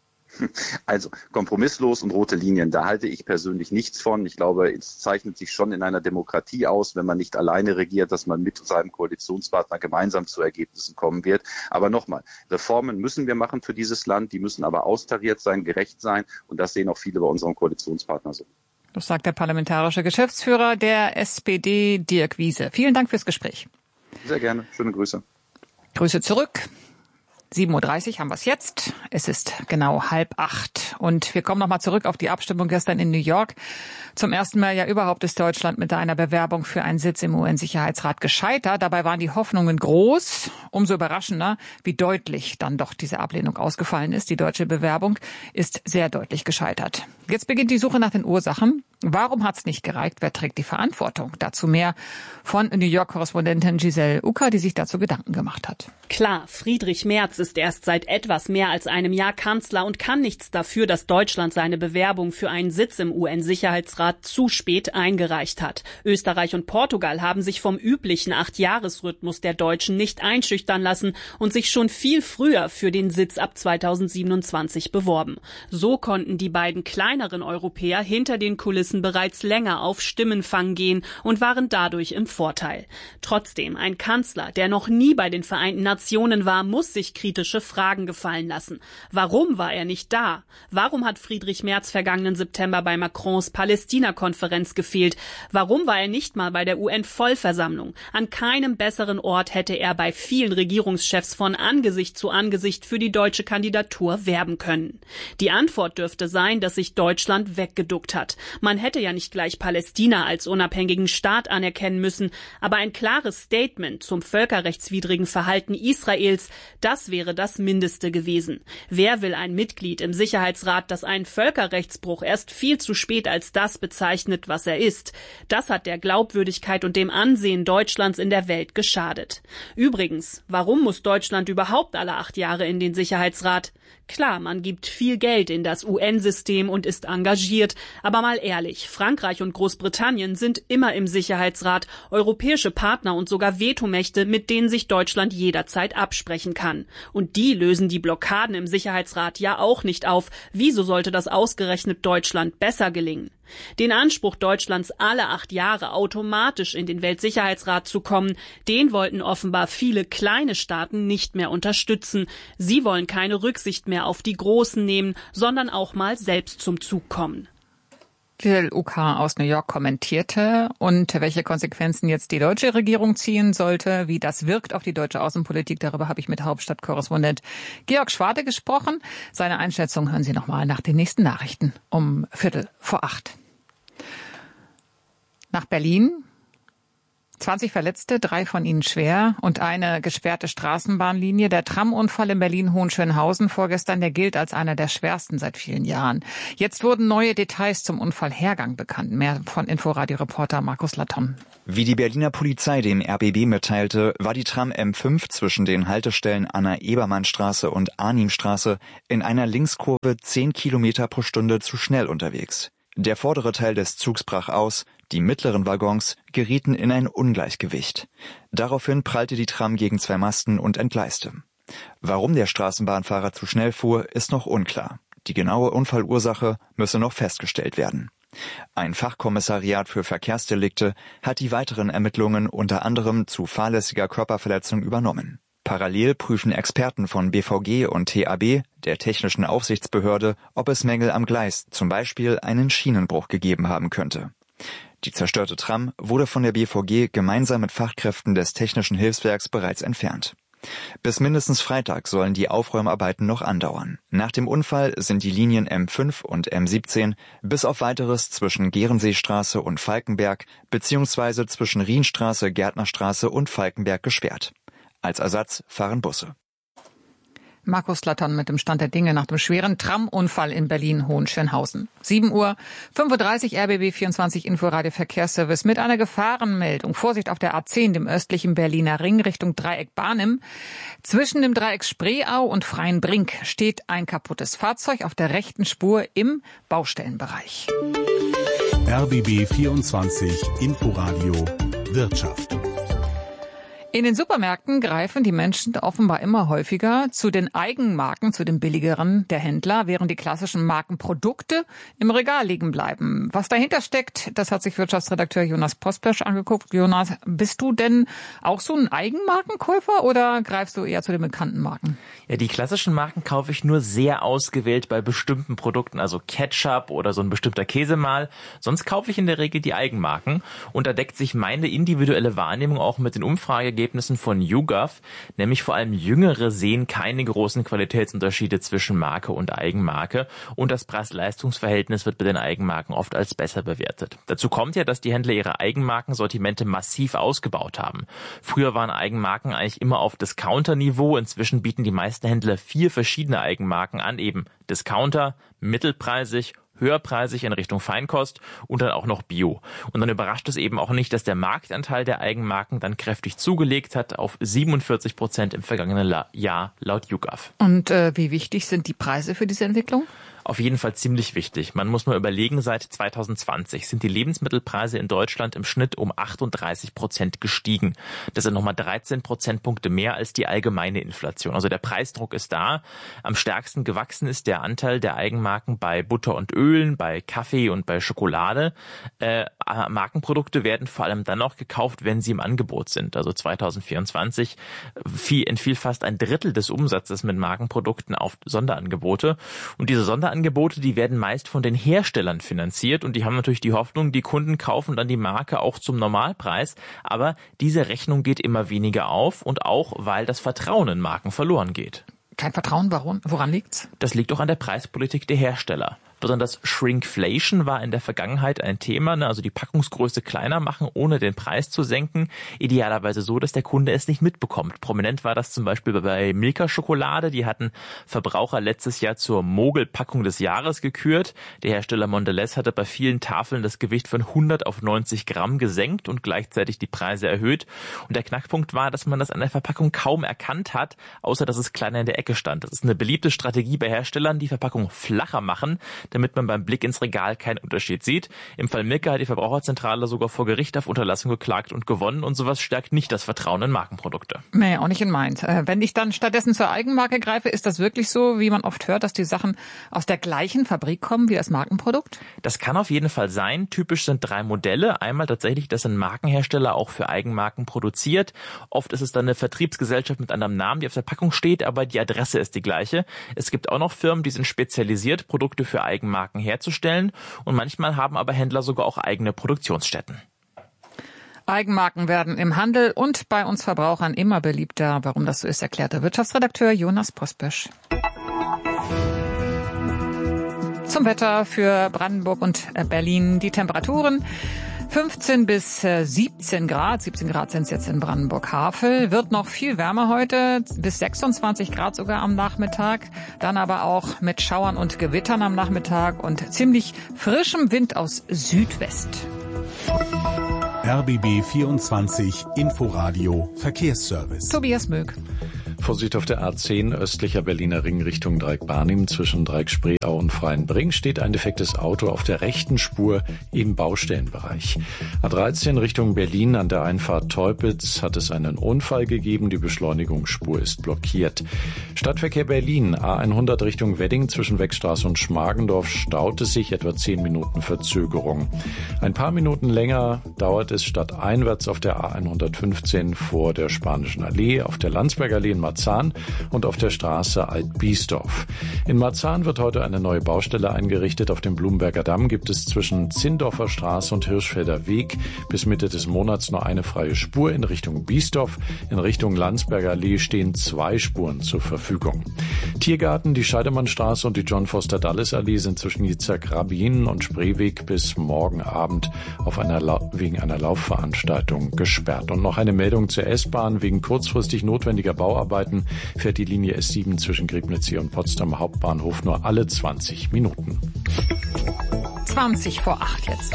Also kompromisslos und rote Linien, da halte ich persönlich nichts von. Ich glaube, es zeichnet sich schon in einer Demokratie aus, wenn man nicht alleine regiert, dass man mit seinem Koalitionspartner gemeinsam zu Ergebnissen kommen wird. Aber nochmal, Reformen müssen wir machen für dieses Land, die müssen aber austariert sein, gerecht sein und das sehen auch viele bei unserem Koalitionspartner so. Das sagt der parlamentarische Geschäftsführer der S P D, Dirk Wiese. Vielen Dank fürs Gespräch. Sehr gerne, schöne Grüße. Grüße zurück. sieben Uhr dreißig haben wir es jetzt. Es ist genau halb acht. Und wir kommen nochmal zurück auf die Abstimmung gestern in New York. Zum ersten Mal ja überhaupt ist Deutschland mit einer Bewerbung für einen Sitz im U N-Sicherheitsrat gescheitert. Dabei waren die Hoffnungen groß. Umso überraschender, wie deutlich dann doch diese Ablehnung ausgefallen ist. Die deutsche Bewerbung ist sehr deutlich gescheitert. Jetzt beginnt die Suche nach den Ursachen. Warum hat es nicht gereicht? Wer trägt die Verantwortung? Dazu mehr von New York-Korrespondentin Giselle Ucker, die sich dazu Gedanken gemacht hat. Klar, Friedrich Merz ist erst seit etwas mehr als einem Jahr Kanzler und kann nichts dafür, dass Deutschland seine Bewerbung für einen Sitz im U N-Sicherheitsrat zu spät eingereicht hat. Österreich und Portugal haben sich vom üblichen Acht-Jahres-Rhythmus der Deutschen nicht einschüchtern lassen und sich schon viel früher für den Sitz ab zweitausendsiebenundzwanzig beworben. So konnten die beiden kleineren Europäer hinter den Kulissen bereits länger auf Stimmenfang gehen und waren dadurch im Vorteil. Trotzdem, ein Kanzler, der noch nie bei den Vereinten Nationen war, muss sich kritische Fragen gefallen lassen. Warum war er nicht da? Warum hat Friedrich Merz vergangenen September bei Macrons Palästina-Konferenz gefehlt? Warum war er nicht mal bei der U N-Vollversammlung? An keinem besseren Ort hätte er bei vielen Regierungschefs von Angesicht zu Angesicht für die deutsche Kandidatur werben können. Die Antwort dürfte sein, dass sich Deutschland weggeduckt hat. Man hätte ja nicht gleich Palästina als unabhängigen Staat anerkennen müssen, aber ein klares Statement zum völkerrechtswidrigen Verhalten Israels, das wäre das Mindeste gewesen. Wer will ein Mitglied im Sicherheitsrat, das einen Völkerrechtsbruch erst viel zu spät als das bezeichnet, was er ist? Das hat der Glaubwürdigkeit und dem Ansehen Deutschlands in der Welt geschadet. Übrigens, warum muss Deutschland überhaupt alle acht Jahre in den Sicherheitsrat? Klar, man gibt viel Geld in das U N-System und ist engagiert, aber mal ehrlich, Frankreich und Großbritannien sind immer im Sicherheitsrat, europäische Partner und sogar Vetomächte, mit denen sich Deutschland jederzeit absprechen kann. Und die lösen die Blockaden im Sicherheitsrat ja auch nicht auf. Wieso sollte das ausgerechnet Deutschland besser gelingen? Den Anspruch Deutschlands, alle acht Jahre automatisch in den Weltsicherheitsrat zu kommen, den wollten offenbar viele kleine Staaten nicht mehr unterstützen. Sie wollen keine Rücksicht mehr auf die Großen nehmen, sondern auch mal selbst zum Zug kommen. Phil Uka aus New York kommentierte und welche Konsequenzen jetzt die deutsche Regierung ziehen sollte, wie das wirkt auf die deutsche Außenpolitik. Darüber habe ich mit Hauptstadtkorrespondent Georg Schwarte gesprochen. Seine Einschätzung hören Sie nochmal nach den nächsten Nachrichten um Viertel vor acht. Nach Berlin. zwanzig Verletzte, drei von ihnen schwer und eine gesperrte Straßenbahnlinie. Der Tramunfall in Berlin-Hohenschönhausen vorgestern, der gilt als einer der schwersten seit vielen Jahren. Jetzt wurden neue Details zum Unfallhergang bekannt. Mehr von Inforadio-Reporter Markus Laton. Wie die Berliner Polizei dem R B B mitteilte, war die Tram M fünf zwischen den Haltestellen Anna-Ebermann-Straße und Arnimstraße in einer Linkskurve zehn Kilometer pro Stunde zu schnell unterwegs. Der vordere Teil des Zugs brach aus, die mittleren Waggons gerieten in ein Ungleichgewicht. Daraufhin prallte die Tram gegen zwei Masten und entgleiste. Warum der Straßenbahnfahrer zu schnell fuhr, ist noch unklar. Die genaue Unfallursache müsse noch festgestellt werden. Ein Fachkommissariat für Verkehrsdelikte hat die weiteren Ermittlungen unter anderem zu fahrlässiger Körperverletzung übernommen. Parallel prüfen Experten von B V G und T A B, der Technischen Aufsichtsbehörde, ob es Mängel am Gleis, zum Beispiel einen Schienenbruch gegeben haben könnte. Die zerstörte Tram wurde von der B V G gemeinsam mit Fachkräften des Technischen Hilfswerks bereits entfernt. Bis mindestens Freitag sollen die Aufräumarbeiten noch andauern. Nach dem Unfall sind die Linien M fünf und M siebzehn bis auf weiteres zwischen Gehrenseestraße und Falkenberg bzw. zwischen Rienstraße, Gärtnerstraße und Falkenberg gesperrt. Als Ersatz fahren Busse. Markus Laton mit dem Stand der Dinge nach dem schweren Tramunfall in Berlin-Hohenschönhausen. sieben Uhr fünfunddreißig, R B B vierundzwanzig Inforadio Verkehrsservice mit einer Gefahrenmeldung. Vorsicht auf der A zehn, dem östlichen Berliner Ring Richtung Dreieck Barnim. Zwischen dem Dreieck Spreeau und Freienbrink steht ein kaputtes Fahrzeug auf der rechten Spur im Baustellenbereich. R B B vierundzwanzig Inforadio Wirtschaft. In den Supermärkten greifen die Menschen offenbar immer häufiger zu den Eigenmarken, zu den billigeren der Händler, während die klassischen Markenprodukte im Regal liegen bleiben. Was dahinter steckt, das hat sich Wirtschaftsredakteur Jonas Pospesch angeguckt. Jonas, bist du denn auch so ein Eigenmarkenkäufer oder greifst du eher zu den bekannten Marken? Ja, die klassischen Marken kaufe ich nur sehr ausgewählt bei bestimmten Produkten, also Ketchup oder so ein bestimmter Käse mal. Sonst kaufe ich in der Regel die Eigenmarken und da deckt sich meine individuelle Wahrnehmung auch mit den Umfrageergebnissen von YouGov, nämlich vor allem Jüngere sehen keine großen Qualitätsunterschiede zwischen Marke und Eigenmarke und das Preis-Leistungs-Verhältnis wird bei den Eigenmarken oft als besser bewertet. Dazu kommt ja, dass die Händler ihre Eigenmarkensortimente massiv ausgebaut haben. Früher waren Eigenmarken eigentlich immer auf Discounter-Niveau, inzwischen bieten die meisten Händler vier verschiedene Eigenmarken an, eben Discounter, mittelpreisig, höherpreisig in Richtung Feinkost und dann auch noch Bio. Und dann überrascht es eben auch nicht, dass der Marktanteil der Eigenmarken dann kräftig zugelegt hat auf siebenundvierzig Prozent im vergangenen Jahr laut YouGov. Und äh, wie wichtig sind die Preise für diese Entwicklung? Auf jeden Fall ziemlich wichtig. Man muss nur überlegen, seit zwanzig zwanzig sind die Lebensmittelpreise in Deutschland im Schnitt um achtunddreißig Prozent gestiegen. Das sind nochmal dreizehn Prozentpunkte mehr als die allgemeine Inflation. Also der Preisdruck ist da. Am stärksten gewachsen ist der Anteil der Eigenmarken bei Butter und Ölen, bei Kaffee und bei Schokolade. Äh, Markenprodukte werden vor allem dann noch gekauft, wenn sie im Angebot sind. Also zwanzig vierundzwanzig entfiel fast ein Drittel des Umsatzes mit Markenprodukten auf Sonderangebote. Und diese Sonderangebote Angebote, die werden meist von den Herstellern finanziert und die haben natürlich die Hoffnung, die Kunden kaufen dann die Marke auch zum Normalpreis, aber diese Rechnung geht immer weniger auf und auch, weil das Vertrauen in Marken verloren geht. Kein Vertrauen, warum? Woran liegt's? Das liegt auch an der Preispolitik der Hersteller. Besonders Shrinkflation war in der Vergangenheit ein Thema, ne? Also die Packungsgröße kleiner machen, ohne den Preis zu senken. Idealerweise so, dass der Kunde es nicht mitbekommt. Prominent war das zum Beispiel bei Milka-Schokolade. Die hatten Verbraucher letztes Jahr zur Mogelpackung des Jahres gekürt. Der Hersteller Mondelez hatte bei vielen Tafeln das Gewicht von hundert auf neunzig Gramm gesenkt und gleichzeitig die Preise erhöht. Und der Knackpunkt war, dass man das an der Verpackung kaum erkannt hat, außer dass es kleiner in der Ecke stand. Das ist eine beliebte Strategie bei Herstellern, die Verpackung flacher machen, damit man beim Blick ins Regal keinen Unterschied sieht. Im Fall Milka hat die Verbraucherzentrale sogar vor Gericht auf Unterlassung geklagt und gewonnen und sowas stärkt nicht das Vertrauen in Markenprodukte. Nee, auch nicht in meins. Wenn ich dann stattdessen zur Eigenmarke greife, ist das wirklich so, wie man oft hört, dass die Sachen aus der gleichen Fabrik kommen wie das Markenprodukt? Das kann auf jeden Fall sein. Typisch sind drei Modelle. Einmal tatsächlich, dass ein Markenhersteller auch für Eigenmarken produziert. Oft ist es dann eine Vertriebsgesellschaft mit anderem Namen, die auf der Packung steht, aber die Adresse ist die gleiche. Es gibt auch noch Firmen, die sind spezialisiert, Produkte für Eigenmarken Eigenmarken herzustellen und manchmal haben aber Händler sogar auch eigene Produktionsstätten. Eigenmarken werden im Handel und bei uns Verbrauchern immer beliebter. Warum das so ist, erklärt der Wirtschaftsredakteur Jonas Pospesch. Zum Wetter für Brandenburg und Berlin. Die Temperaturen fünfzehn bis siebzehn Grad. siebzehn Grad sind es jetzt in Brandenburg-Havel. Wird noch viel wärmer heute, bis sechsundzwanzig Grad sogar am Nachmittag. Dann aber auch mit Schauern und Gewittern am Nachmittag und ziemlich frischem Wind aus Südwest. R B B vierundzwanzig Inforadio Verkehrsservice. Tobias Möck. Vorsicht auf der A zehn östlicher Berliner Ring Richtung Dreieck-Barnim zwischen Dreieck-Spreeau und Freienbring steht ein defektes Auto auf der rechten Spur im Baustellenbereich. A dreizehn Richtung Berlin an der Einfahrt Teupitz hat es einen Unfall gegeben. Die Beschleunigungsspur ist blockiert. Stadtverkehr Berlin A hundert Richtung Wedding zwischen Weckstraße und Schmargendorf staut es sich, etwa zehn Minuten Verzögerung. Ein paar Minuten länger dauert es stadteinwärts auf der A hundertfünfzehn vor der Spanischen Allee, auf der Landsberger Allee in Marzahn und auf der Straße Alt-Biesdorf. In Marzahn wird heute eine neue Baustelle eingerichtet. Auf dem Blumberger Damm gibt es zwischen Zindorfer Straße und Hirschfelder Weg bis Mitte des Monats nur eine freie Spur in Richtung Biesdorf. In Richtung Landsberger Allee stehen zwei Spuren zur Verfügung. Tiergarten, die Scheidemannstraße und die John Foster Dulles Allee sind zwischen Yitzhak-Rabin und Spreeweg bis morgen Abend auf einer La- wegen einer Laufveranstaltung gesperrt. Und noch eine Meldung zur S-Bahn. Wegen kurzfristig notwendiger Bauarbeiten fährt die Linie S sieben zwischen Griebnitzsee und Potsdam Hauptbahnhof nur alle zwanzig Minuten. zwanzig vor acht jetzt.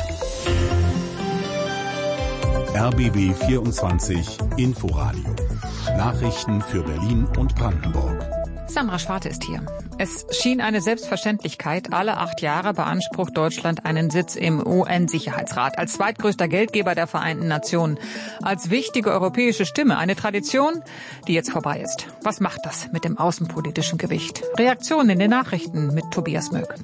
R B B vierundzwanzig Inforadio. Nachrichten für Berlin und Brandenburg. Sandra Schwarte ist hier. Es schien eine Selbstverständlichkeit. Alle acht Jahre beansprucht Deutschland einen Sitz im U N-Sicherheitsrat. Als zweitgrößter Geldgeber der Vereinten Nationen. Als wichtige europäische Stimme. Eine Tradition, die jetzt vorbei ist. Was macht das mit dem außenpolitischen Gewicht? Reaktionen in den Nachrichten mit Tobias Möck.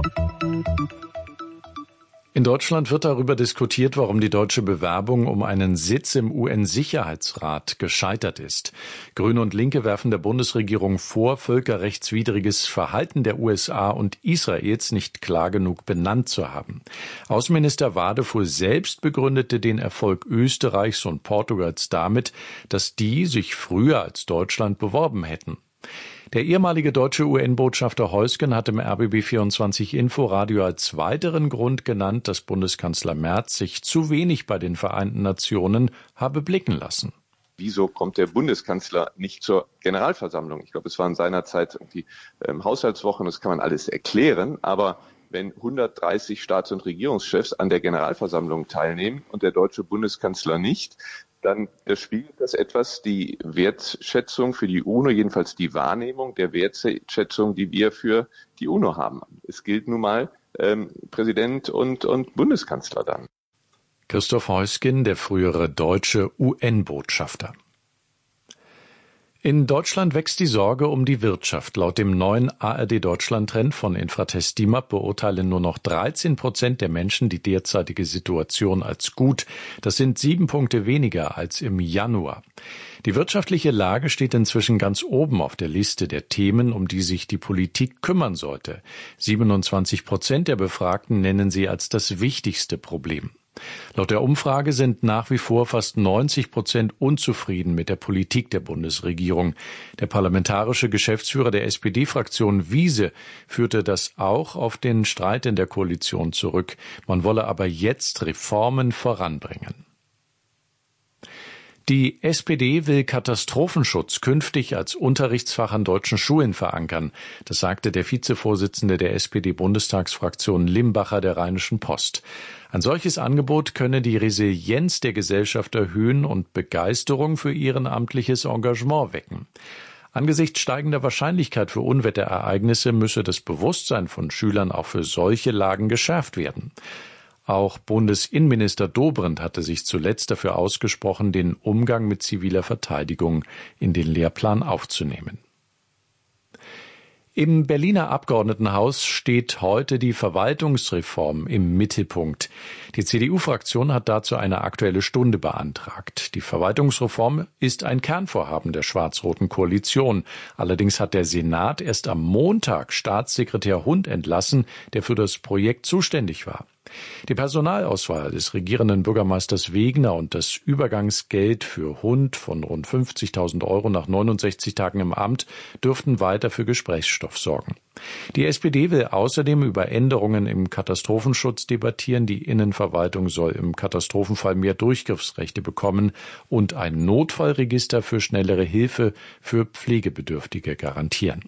In Deutschland wird darüber diskutiert, warum die deutsche Bewerbung um einen Sitz im U N-Sicherheitsrat gescheitert ist. Grüne und Linke werfen der Bundesregierung vor, völkerrechtswidriges Verhalten der U S A und Israels nicht klar genug benannt zu haben. Außenminister Wadefuhl selbst begründete den Erfolg Österreichs und Portugals damit, dass die sich früher als Deutschland beworben hätten. Der ehemalige deutsche U N-Botschafter Heusgen hat im R B B vierundzwanzig Inforadio als weiteren Grund genannt, dass Bundeskanzler Merz sich zu wenig bei den Vereinten Nationen habe blicken lassen. Wieso kommt der Bundeskanzler nicht zur Generalversammlung? Ich glaube, es waren seinerzeit irgendwie ähm, Haushaltswochen, das kann man alles erklären, aber wenn hundertdreißig Staats- und Regierungschefs an der Generalversammlung teilnehmen und der deutsche Bundeskanzler nicht, dann spiegelt das etwas die Wertschätzung für die UNO, jedenfalls die Wahrnehmung der Wertschätzung, die wir für die UNO haben. Es gilt nun mal ähm, Präsident und, und Bundeskanzler dann. Christoph Heusgen, der frühere deutsche U N-Botschafter. In Deutschland wächst die Sorge um die Wirtschaft. Laut dem neuen A R D-Deutschland-Trend von Infratest DIMAP beurteilen nur noch dreizehn Prozent der Menschen die derzeitige Situation als gut. Das sind sieben Punkte weniger als im Januar. Die wirtschaftliche Lage steht inzwischen ganz oben auf der Liste der Themen, um die sich die Politik kümmern sollte. siebenundzwanzig Prozent der Befragten nennen sie als das wichtigste Problem. Laut der Umfrage sind nach wie vor fast neunzig Prozent unzufrieden mit der Politik der Bundesregierung. Der parlamentarische Geschäftsführer der S P D-Fraktion Wiese führte das auch auf den Streit in der Koalition zurück. Man wolle aber jetzt Reformen voranbringen. Die S P D will Katastrophenschutz künftig als Unterrichtsfach an deutschen Schulen verankern. Das sagte der Vizevorsitzende der S P D-Bundestagsfraktion Limbacher der Rheinischen Post. Ein solches Angebot könne die Resilienz der Gesellschaft erhöhen und Begeisterung für ehrenamtliches Engagement wecken. Angesichts steigender Wahrscheinlichkeit für Unwetterereignisse müsse das Bewusstsein von Schülern auch für solche Lagen geschärft werden. Auch Bundesinnenminister Dobrindt hatte sich zuletzt dafür ausgesprochen, den Umgang mit ziviler Verteidigung in den Lehrplan aufzunehmen. Im Berliner Abgeordnetenhaus steht heute die Verwaltungsreform im Mittelpunkt. Die C D U-Fraktion hat dazu eine Aktuelle Stunde beantragt. Die Verwaltungsreform ist ein Kernvorhaben der schwarz-roten Koalition. Allerdings hat der Senat erst am Montag Staatssekretär Hund entlassen, der für das Projekt zuständig war. Die Personalauswahl des regierenden Bürgermeisters Wegner und das Übergangsgeld für Hund von rund fünfzigtausend Euro nach neunundsechzig Tagen im Amt dürften weiter für Gesprächsstoff sorgen. Die S P D will außerdem über Änderungen im Katastrophenschutz debattieren. Die Innenverwaltung soll im Katastrophenfall mehr Durchgriffsrechte bekommen und ein Notfallregister für schnellere Hilfe für Pflegebedürftige garantieren.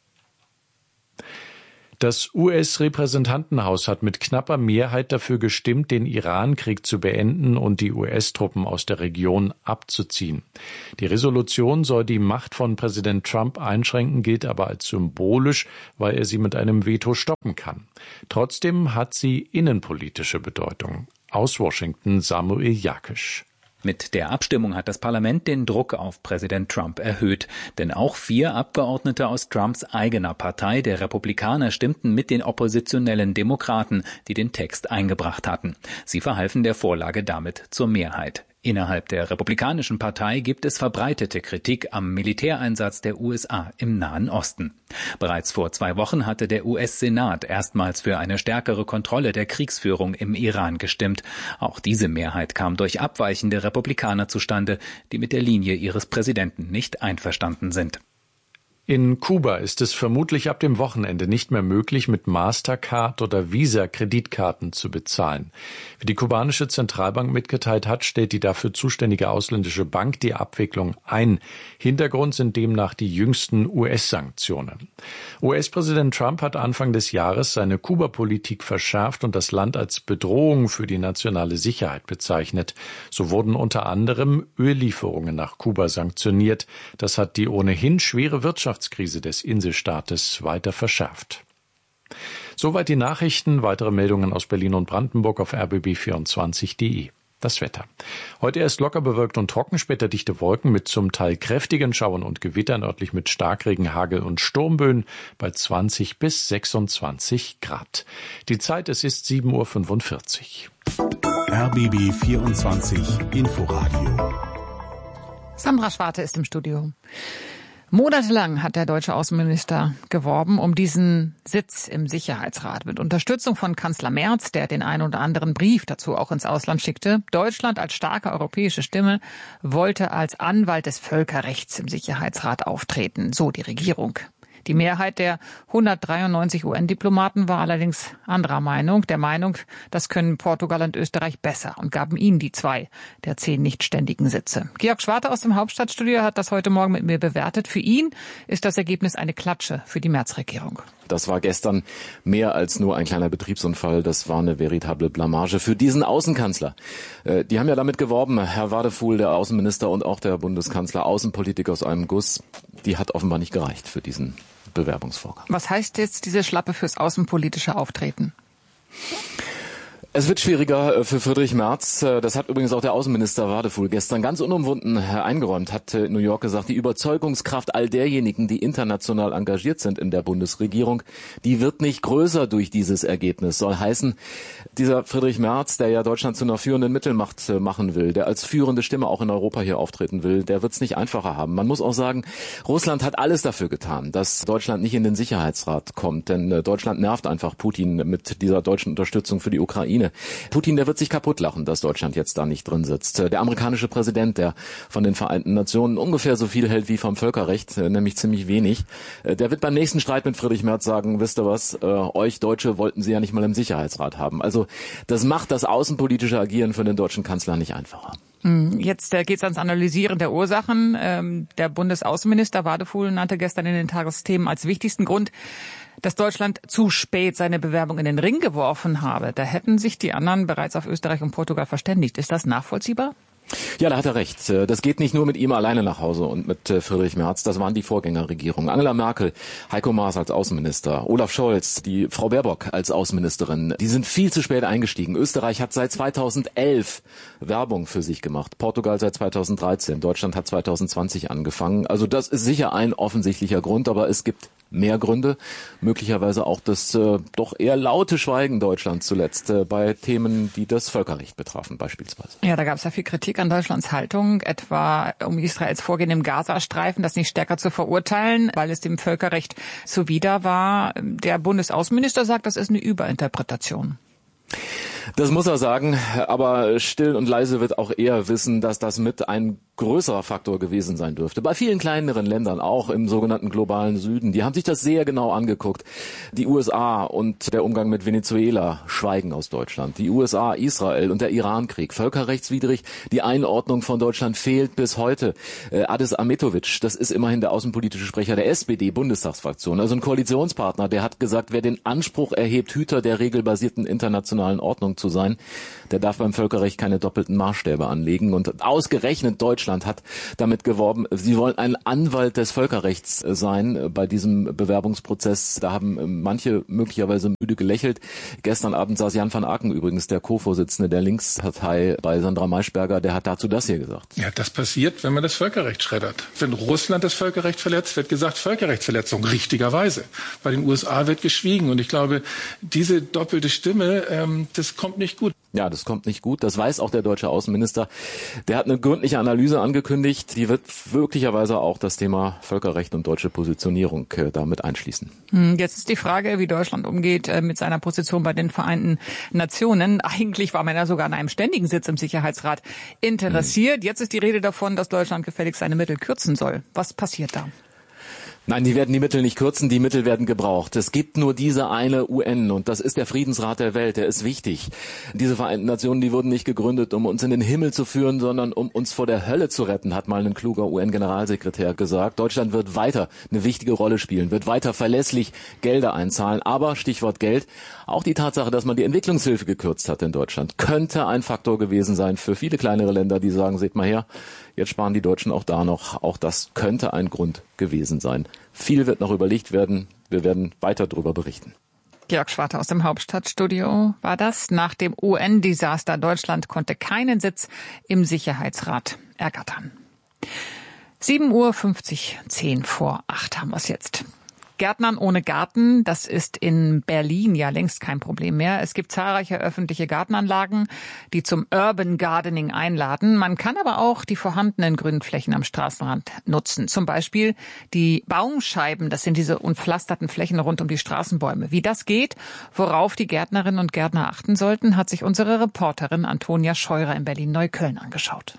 Das U S-Repräsentantenhaus hat mit knapper Mehrheit dafür gestimmt, den Iran-Krieg zu beenden und die U S-Truppen aus der Region abzuziehen. Die Resolution soll die Macht von Präsident Trump einschränken, gilt aber als symbolisch, weil er sie mit einem Veto stoppen kann. Trotzdem hat sie innenpolitische Bedeutung. Aus Washington Samuel Jakisch. Mit der Abstimmung hat das Parlament den Druck auf Präsident Trump erhöht. Denn auch vier Abgeordnete aus Trumps eigener Partei, der Republikaner, stimmten mit den oppositionellen Demokraten, die den Text eingebracht hatten. Sie verhalfen der Vorlage damit zur Mehrheit. Innerhalb der Republikanischen Partei gibt es verbreitete Kritik am Militäreinsatz der U S A im Nahen Osten. Bereits vor zwei Wochen hatte der U S-Senat erstmals für eine stärkere Kontrolle der Kriegsführung im Iran gestimmt. Auch diese Mehrheit kam durch abweichende Republikaner zustande, die mit der Linie ihres Präsidenten nicht einverstanden sind. In Kuba ist es vermutlich ab dem Wochenende nicht mehr möglich, mit Mastercard oder Visa-Kreditkarten zu bezahlen. Wie die kubanische Zentralbank mitgeteilt hat, stellt die dafür zuständige ausländische Bank die Abwicklung ein. Hintergrund sind demnach die jüngsten U S-Sanktionen. U S-Präsident Trump hat Anfang des Jahres seine Kuba-Politik verschärft und das Land als Bedrohung für die nationale Sicherheit bezeichnet. So wurden unter anderem Öllieferungen nach Kuba sanktioniert. Das hat die ohnehin schwere Wirtschaft Wirtschaftskrise des Inselstaates weiter verschärft. Soweit die Nachrichten. Weitere Meldungen aus Berlin und Brandenburg auf r b b vierundzwanzig punkt de. Das Wetter. Heute erst locker bewölkt und trocken, später dichte Wolken mit zum Teil kräftigen Schauern und Gewittern, örtlich mit Starkregen, Hagel und Sturmböen bei zwanzig bis sechsundzwanzig Grad. Die Zeit, es ist sieben Uhr fünfundvierzig. r b b vierundzwanzig Inforadio. Sandra Schwarte ist im Studio. Monatelang hat der deutsche Außenminister geworben um diesen Sitz im Sicherheitsrat. Mit Unterstützung von Kanzler Merz, der den einen oder anderen Brief dazu auch ins Ausland schickte. Deutschland als starke europäische Stimme wollte als Anwalt des Völkerrechts im Sicherheitsrat auftreten, so die Regierung. Die Mehrheit der hundertdreiundneunzig U N-Diplomaten war allerdings anderer Meinung, der Meinung, das können Portugal und Österreich besser und gaben ihnen die zwei der zehn nichtständigen Sitze. Georg Schwarte aus dem Hauptstadtstudio hat das heute Morgen mit mir bewertet. Für ihn ist das Ergebnis eine Klatsche für die Merz-Regierung. Das war gestern mehr als nur ein kleiner Betriebsunfall. Das war eine veritable Blamage für diesen Außenkanzler. Die haben ja damit geworben, Herr Wadefuhl, der Außenminister und auch der Bundeskanzler, Außenpolitik aus einem Guss. Die hat offenbar nicht gereicht für diesen Bewerbungsvorgang. Was heißt jetzt diese Schlappe fürs außenpolitische Auftreten? Es wird schwieriger für Friedrich Merz. Das hat übrigens auch der Außenminister Wadefuhl gestern ganz unumwunden eingeräumt, hat in New York gesagt, die Überzeugungskraft all derjenigen, die international engagiert sind in der Bundesregierung, die wird nicht größer durch dieses Ergebnis. Soll heißen, dieser Friedrich Merz, der ja Deutschland zu einer führenden Mittelmacht machen will, der als führende Stimme auch in Europa hier auftreten will, der wird es nicht einfacher haben. Man muss auch sagen, Russland hat alles dafür getan, dass Deutschland nicht in den Sicherheitsrat kommt, denn Deutschland nervt einfach Putin mit dieser deutschen Unterstützung für die Ukraine. Putin, der wird sich kaputt lachen, dass Deutschland jetzt da nicht drin sitzt. Der amerikanische Präsident, der von den Vereinten Nationen ungefähr so viel hält wie vom Völkerrecht, nämlich ziemlich wenig, der wird beim nächsten Streit mit Friedrich Merz sagen, wisst ihr was, äh, euch Deutsche wollten sie ja nicht mal im Sicherheitsrat haben. Also das macht das außenpolitische Agieren für den deutschen Kanzler nicht einfacher. Jetzt äh, geht es ans Analysieren der Ursachen. Ähm, der Bundesaußenminister Wadefuhl nannte gestern in den Tagesthemen als wichtigsten Grund, dass Deutschland zu spät seine Bewerbung in den Ring geworfen habe. Da hätten sich die anderen bereits auf Österreich und Portugal verständigt. Ist das nachvollziehbar? Ja, da hat er recht. Das geht nicht nur mit ihm alleine nach Hause und mit Friedrich Merz. Das waren die Vorgängerregierungen. Angela Merkel, Heiko Maas als Außenminister, Olaf Scholz, die Frau Baerbock als Außenministerin. Die sind viel zu spät eingestiegen. Österreich hat seit zweitausendelf Werbung für sich gemacht. Portugal seit zweitausenddreizehn. Deutschland hat zweitausendzwanzig angefangen. Also das ist sicher ein offensichtlicher Grund, aber es gibt mehr Gründe. Möglicherweise auch das äh, doch eher laute Schweigen Deutschlands zuletzt äh, bei Themen, die das Völkerrecht betrafen beispielsweise. Ja, da gab es ja viel Kritik an Deutschlands Haltung, etwa um Israels Vorgehen im Gazastreifen, das nicht stärker zu verurteilen, weil es dem Völkerrecht zuwider war. Der Bundesaußenminister sagt, das ist eine Überinterpretation. Das muss er sagen, aber still und leise wird auch er wissen, dass das mit ein größerer Faktor gewesen sein dürfte. Bei vielen kleineren Ländern, auch im sogenannten globalen Süden, die haben sich das sehr genau angeguckt. Die U S A und der Umgang mit Venezuela schweigen aus Deutschland. Die U S A, Israel und der Irankrieg, völkerrechtswidrig. Die Einordnung von Deutschland fehlt bis heute. Äh, Adis Ahmetovic, das ist immerhin der außenpolitische Sprecher der S P D-Bundestagsfraktion, also ein Koalitionspartner, der hat gesagt, wer den Anspruch erhebt, Hüter der regelbasierten internationalen Ordnung zu sein, der darf beim Völkerrecht keine doppelten Maßstäbe anlegen. Und ausgerechnet Deutschland hat damit geworben, sie wollen ein Anwalt des Völkerrechts sein bei diesem Bewerbungsprozess. Da haben manche möglicherweise müde gelächelt. Gestern Abend saß Jan van Aken übrigens, der Co-Vorsitzende der Linkspartei, bei Sandra Maischberger, der hat dazu das hier gesagt. Ja, das passiert, wenn man das Völkerrecht schreddert. Wenn Russland das Völkerrecht verletzt, wird gesagt Völkerrechtsverletzung, richtigerweise. Bei den U S A wird geschwiegen. Und ich glaube, diese doppelte Stimme, ähm, das kommt nicht gut. Ja, das kommt nicht gut. Das weiß auch der deutsche Außenminister. Der hat eine gründliche Analyse angekündigt. Die wird möglicherweise auch das Thema Völkerrecht und deutsche Positionierung äh, damit einschließen. Jetzt ist die Frage, wie Deutschland umgeht äh, mit seiner Position bei den Vereinten Nationen. Eigentlich war man ja sogar an einem ständigen Sitz im Sicherheitsrat interessiert. Jetzt ist die Rede davon, dass Deutschland gefälligst seine Mittel kürzen soll. Was passiert da? Nein, die werden die Mittel nicht kürzen, die Mittel werden gebraucht. Es gibt nur diese eine U N und das ist der Friedensrat der Welt, der ist wichtig. Diese Vereinten Nationen, die wurden nicht gegründet, um uns in den Himmel zu führen, sondern um uns vor der Hölle zu retten, hat mal ein kluger U N-Generalsekretär gesagt. Deutschland wird weiter eine wichtige Rolle spielen, wird weiter verlässlich Gelder einzahlen. Aber, Stichwort Geld, auch die Tatsache, dass man die Entwicklungshilfe gekürzt hat in Deutschland, könnte ein Faktor gewesen sein für viele kleinere Länder, die sagen, seht mal her, jetzt sparen die Deutschen auch da noch. Auch das könnte ein Grund gewesen sein. Viel wird noch überlegt werden. Wir werden weiter darüber berichten. Georg Schwarte aus dem Hauptstadtstudio war das. Nach dem U N-Desaster Deutschland konnte keinen Sitz im Sicherheitsrat ergattern. sieben Uhr fünfzig, zehn vor acht haben wir es jetzt. Gärtnern ohne Garten, das ist in Berlin ja längst kein Problem mehr. Es gibt zahlreiche öffentliche Gartenanlagen, die zum Urban Gardening einladen. Man kann aber auch die vorhandenen grünen Flächen am Straßenrand nutzen. Zum Beispiel die Baumscheiben, das sind diese unpflasterten Flächen rund um die Straßenbäume. Wie das geht, worauf die Gärtnerinnen und Gärtner achten sollten, hat sich unsere Reporterin Antonia Scheurer in Berlin-Neukölln angeschaut.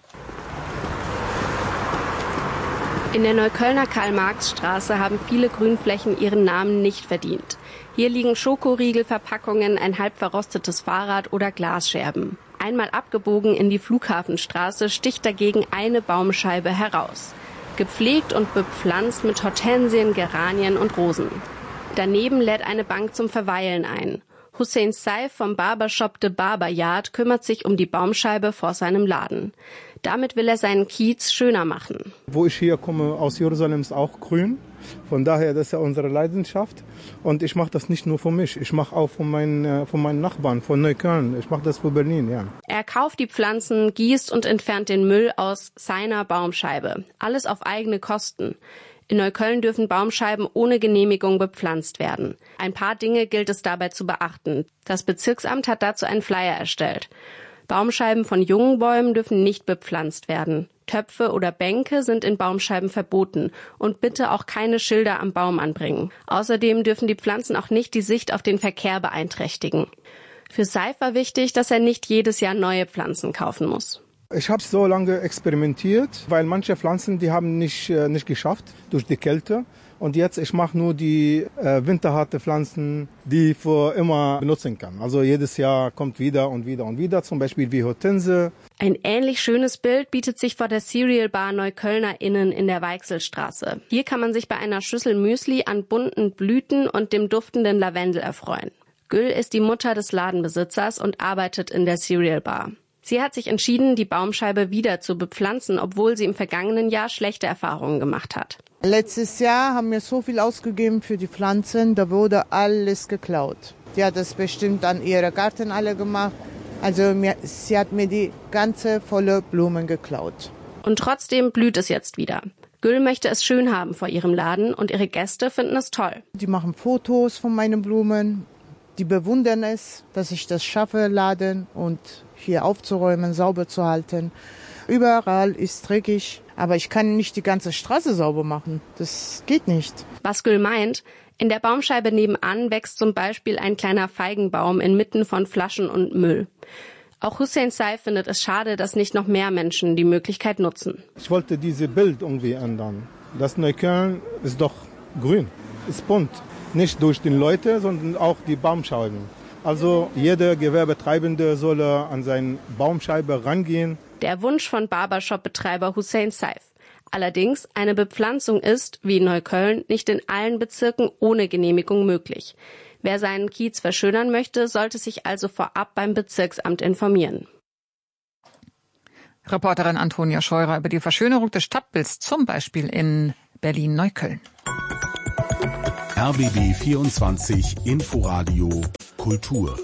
In der Neuköllner Karl-Marx-Straße haben viele Grünflächen ihren Namen nicht verdient. Hier liegen Schokoriegelverpackungen, ein halb verrostetes Fahrrad oder Glasscherben. Einmal abgebogen in die Flughafenstraße sticht dagegen eine Baumscheibe heraus. Gepflegt und bepflanzt mit Hortensien, Geranien und Rosen. Daneben lädt eine Bank zum Verweilen ein. Hussein Saif vom Barbershop de Barber Yard kümmert sich um die Baumscheibe vor seinem Laden. Damit will er seinen Kiez schöner machen. Wo ich hier komme, aus Jerusalem, ist auch grün. Von daher, das ist ja unsere Leidenschaft. Und ich mache das nicht nur für mich, ich mache auch für meinen, für meinen Nachbarn, von Neukölln. Ich mache das für Berlin, ja. Er kauft die Pflanzen, gießt und entfernt den Müll aus seiner Baumscheibe. Alles auf eigene Kosten. In Neukölln dürfen Baumscheiben ohne Genehmigung bepflanzt werden. Ein paar Dinge gilt es dabei zu beachten. Das Bezirksamt hat dazu einen Flyer erstellt. Baumscheiben von jungen Bäumen dürfen nicht bepflanzt werden. Töpfe oder Bänke sind in Baumscheiben verboten. Und bitte auch keine Schilder am Baum anbringen. Außerdem dürfen die Pflanzen auch nicht die Sicht auf den Verkehr beeinträchtigen. Für Saif war wichtig, dass er nicht jedes Jahr neue Pflanzen kaufen muss. Ich habe so lange experimentiert, weil manche Pflanzen, die haben nicht, äh, nicht geschafft durch die Kälte. Und jetzt, ich mache nur die äh, winterharte Pflanzen, die ich für immer benutzen kann. Also jedes Jahr kommt wieder und wieder und wieder, zum Beispiel wie Hortense. Ein ähnlich schönes Bild bietet sich vor der Cereal Bar Neuköllner Innen in der Weichselstraße. Hier kann man sich bei einer Schüssel Müsli an bunten Blüten und dem duftenden Lavendel erfreuen. Gül ist die Mutter des Ladenbesitzers und arbeitet in der Cereal Bar. Sie hat sich entschieden, die Baumscheibe wieder zu bepflanzen, obwohl sie im vergangenen Jahr schlechte Erfahrungen gemacht hat. Letztes Jahr haben wir so viel ausgegeben für die Pflanzen, da wurde alles geklaut. Die hat das bestimmt an ihrer Garten alle gemacht. Also mir, sie hat mir die ganze volle Blumen geklaut. Und trotzdem blüht es jetzt wieder. Gül möchte es schön haben vor ihrem Laden und ihre Gäste finden es toll. Die machen Fotos von meinen Blumen. Die bewundern es, dass ich das schaffe, Laden und hier aufzuräumen, sauber zu halten. Überall ist dreckig, aber ich kann nicht die ganze Straße sauber machen. Das geht nicht. Was Gül meint, in der Baumscheibe nebenan wächst zum Beispiel ein kleiner Feigenbaum inmitten von Flaschen und Müll. Auch Hussein Saif findet es schade, dass nicht noch mehr Menschen die Möglichkeit nutzen. Ich wollte dieses Bild irgendwie ändern. Das Neukölln ist doch grün, ist bunt. Nicht durch die Leute, sondern auch die Baumscheiben. Also jeder Gewerbetreibende soll an seine Baumscheibe rangehen. Der Wunsch von Barbershop-Betreiber Hussein Saif. Allerdings, eine Bepflanzung ist, wie in Neukölln, nicht in allen Bezirken ohne Genehmigung möglich. Wer seinen Kiez verschönern möchte, sollte sich also vorab beim Bezirksamt informieren. Reporterin Antonia Scheurer über die Verschönerung des Stadtbilds, zum Beispiel in Berlin-Neukölln. R B B vierundzwanzig Inforadio Kultur.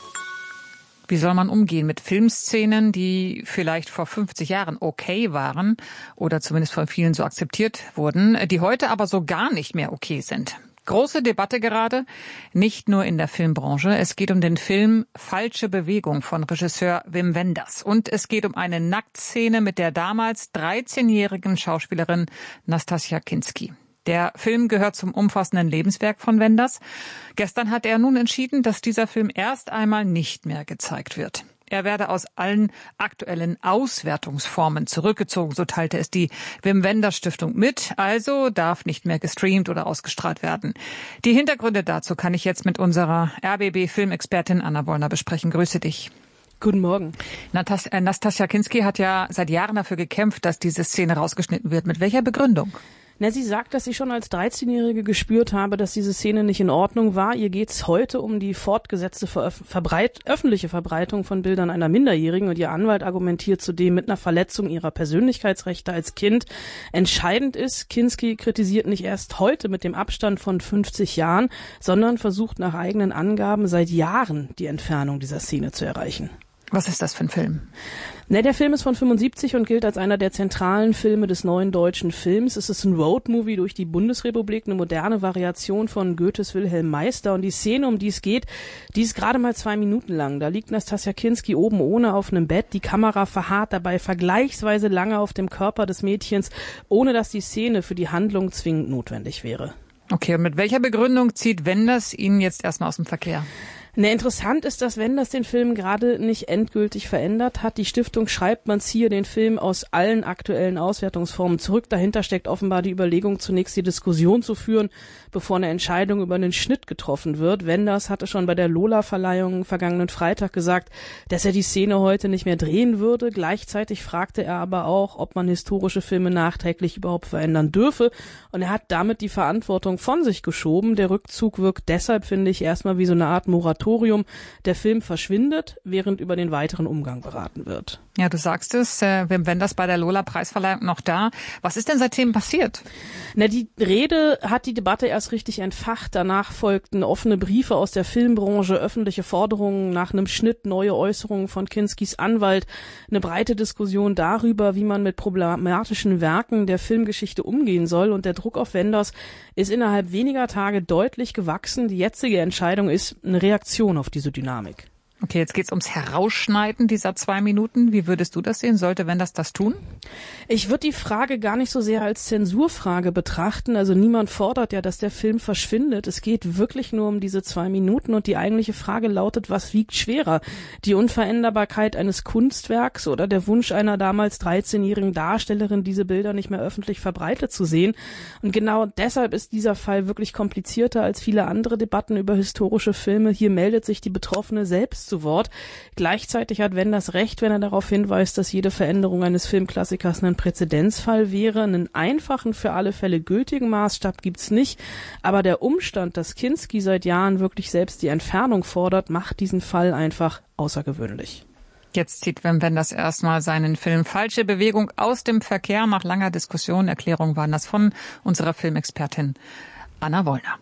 Wie soll man umgehen mit Filmszenen, die vielleicht vor fünfzig Jahren okay waren oder zumindest von vielen so akzeptiert wurden, die heute aber so gar nicht mehr okay sind? Große Debatte gerade, nicht nur in der Filmbranche. Es geht um den Film Falsche Bewegung von Regisseur Wim Wenders. Und es geht um eine Nacktszene mit der damals dreizehnjährigen Schauspielerin Nastassja Kinski. Der Film gehört zum umfassenden Lebenswerk von Wenders. Gestern hat er nun entschieden, dass dieser Film erst einmal nicht mehr gezeigt wird. Er werde aus allen aktuellen Auswertungsformen zurückgezogen, so teilte es die Wim Wenders Stiftung mit. Also darf nicht mehr gestreamt oder ausgestrahlt werden. Die Hintergründe dazu kann ich jetzt mit unserer R B B-Filmexpertin Anna Wollner besprechen. Grüße dich. Guten Morgen. Nastassja Kinski hat ja seit Jahren dafür gekämpft, dass diese Szene rausgeschnitten wird. Mit welcher Begründung? Na, sie sagt, dass sie schon als dreizehnjährige gespürt habe, dass diese Szene nicht in Ordnung war. Ihr geht's heute um die fortgesetzte Verbreit- öffentliche Verbreitung von Bildern einer Minderjährigen und ihr Anwalt argumentiert zudem mit einer Verletzung ihrer Persönlichkeitsrechte als Kind. Entscheidend ist, Kinski kritisiert nicht erst heute mit dem Abstand von fünfzig Jahren, sondern versucht nach eigenen Angaben seit Jahren die Entfernung dieser Szene zu erreichen. Was ist das für ein Film? Ne, der Film ist von fünfundsiebzig und gilt als einer der zentralen Filme des neuen deutschen Films. Es ist ein Roadmovie durch die Bundesrepublik, eine moderne Variation von Goethes Wilhelm Meister. Und die Szene, um die es geht, die ist gerade mal zwei Minuten lang. Da liegt Nastassja Kinski oben ohne auf einem Bett. Die Kamera verharrt dabei vergleichsweise lange auf dem Körper des Mädchens, ohne dass die Szene für die Handlung zwingend notwendig wäre. Okay, und mit welcher Begründung zieht Wenders ihn jetzt erstmal aus dem Verkehr? Ne, interessant ist, dass Wenders den Film gerade nicht endgültig verändert hat. Die Stiftung schreibt, man ziehe den Film aus allen aktuellen Auswertungsformen zurück. Dahinter steckt offenbar die Überlegung, zunächst die Diskussion zu führen, bevor eine Entscheidung über einen Schnitt getroffen wird. Wenders hatte schon bei der Lola-Verleihung vergangenen Freitag gesagt, dass er die Szene heute nicht mehr drehen würde. Gleichzeitig fragte er aber auch, ob man historische Filme nachträglich überhaupt verändern dürfe. Und er hat damit die Verantwortung von sich geschoben. Der Rückzug wirkt deshalb, finde ich, erstmal wie so eine Art Moratorium. Der Film verschwindet, während über den weiteren Umgang beraten wird. Ja, du sagst es, äh, Wim Wenders bei der Lola-Preisverleihung noch da. Was ist denn seitdem passiert? Na, die Rede hat die Debatte erst richtig entfacht. Danach folgten offene Briefe aus der Filmbranche, öffentliche Forderungen nach einem Schnitt, neue Äußerungen von Kinskis Anwalt, eine breite Diskussion darüber, wie man mit problematischen Werken der Filmgeschichte umgehen soll. Und der Druck auf Wenders ist innerhalb weniger Tage deutlich gewachsen. Die jetzige Entscheidung ist eine Reaktion auf diese Dynamik. Okay, jetzt geht's ums Herausschneiden dieser zwei Minuten. Wie würdest du das sehen? Sollte Wenders das tun? Ich würde die Frage gar nicht so sehr als Zensurfrage betrachten. Also niemand fordert ja, dass der Film verschwindet. Es geht wirklich nur um diese zwei Minuten. Und die eigentliche Frage lautet, was wiegt schwerer? Die Unveränderbarkeit eines Kunstwerks oder der Wunsch einer damals dreizehnjährigen Darstellerin, diese Bilder nicht mehr öffentlich verbreitet zu sehen? Und genau deshalb ist dieser Fall wirklich komplizierter als viele andere Debatten über historische Filme. Hier meldet sich die Betroffene selbst zu Wort. Gleichzeitig hat Wenders recht, wenn er darauf hinweist, dass jede Veränderung eines Filmklassikers ein Präzedenzfall wäre. Einen einfachen, für alle Fälle gültigen Maßstab gibt's nicht. Aber der Umstand, dass Kinski seit Jahren wirklich selbst die Entfernung fordert, macht diesen Fall einfach außergewöhnlich. Jetzt zieht Wim Wenders erstmal seinen Film Falsche Bewegung aus dem Verkehr. Nach langer Diskussion, Erklärung waren das von unserer Filmexpertin Anna Wollner.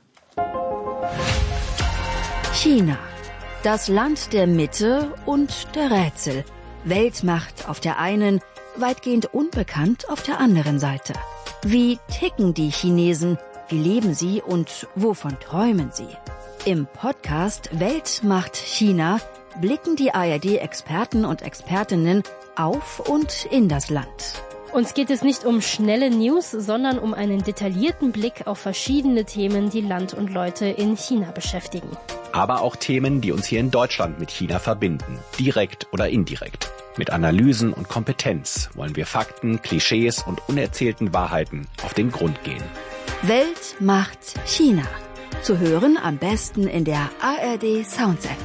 China. Das Land der Mitte und der Rätsel. Weltmacht auf der einen, weitgehend unbekannt auf der anderen Seite. Wie ticken die Chinesen? Wie leben sie und wovon träumen sie? Im Podcast Welt macht China blicken die A R D-Experten und Expertinnen auf und in das Land. Uns geht es nicht um schnelle News, sondern um einen detaillierten Blick auf verschiedene Themen, die Land und Leute in China beschäftigen. Aber auch Themen, die uns hier in Deutschland mit China verbinden, direkt oder indirekt. Mit Analysen und Kompetenz wollen wir Fakten, Klischees und unerzählten Wahrheiten auf den Grund gehen. Welt macht China. Zu hören am besten in der A R D Sounds App.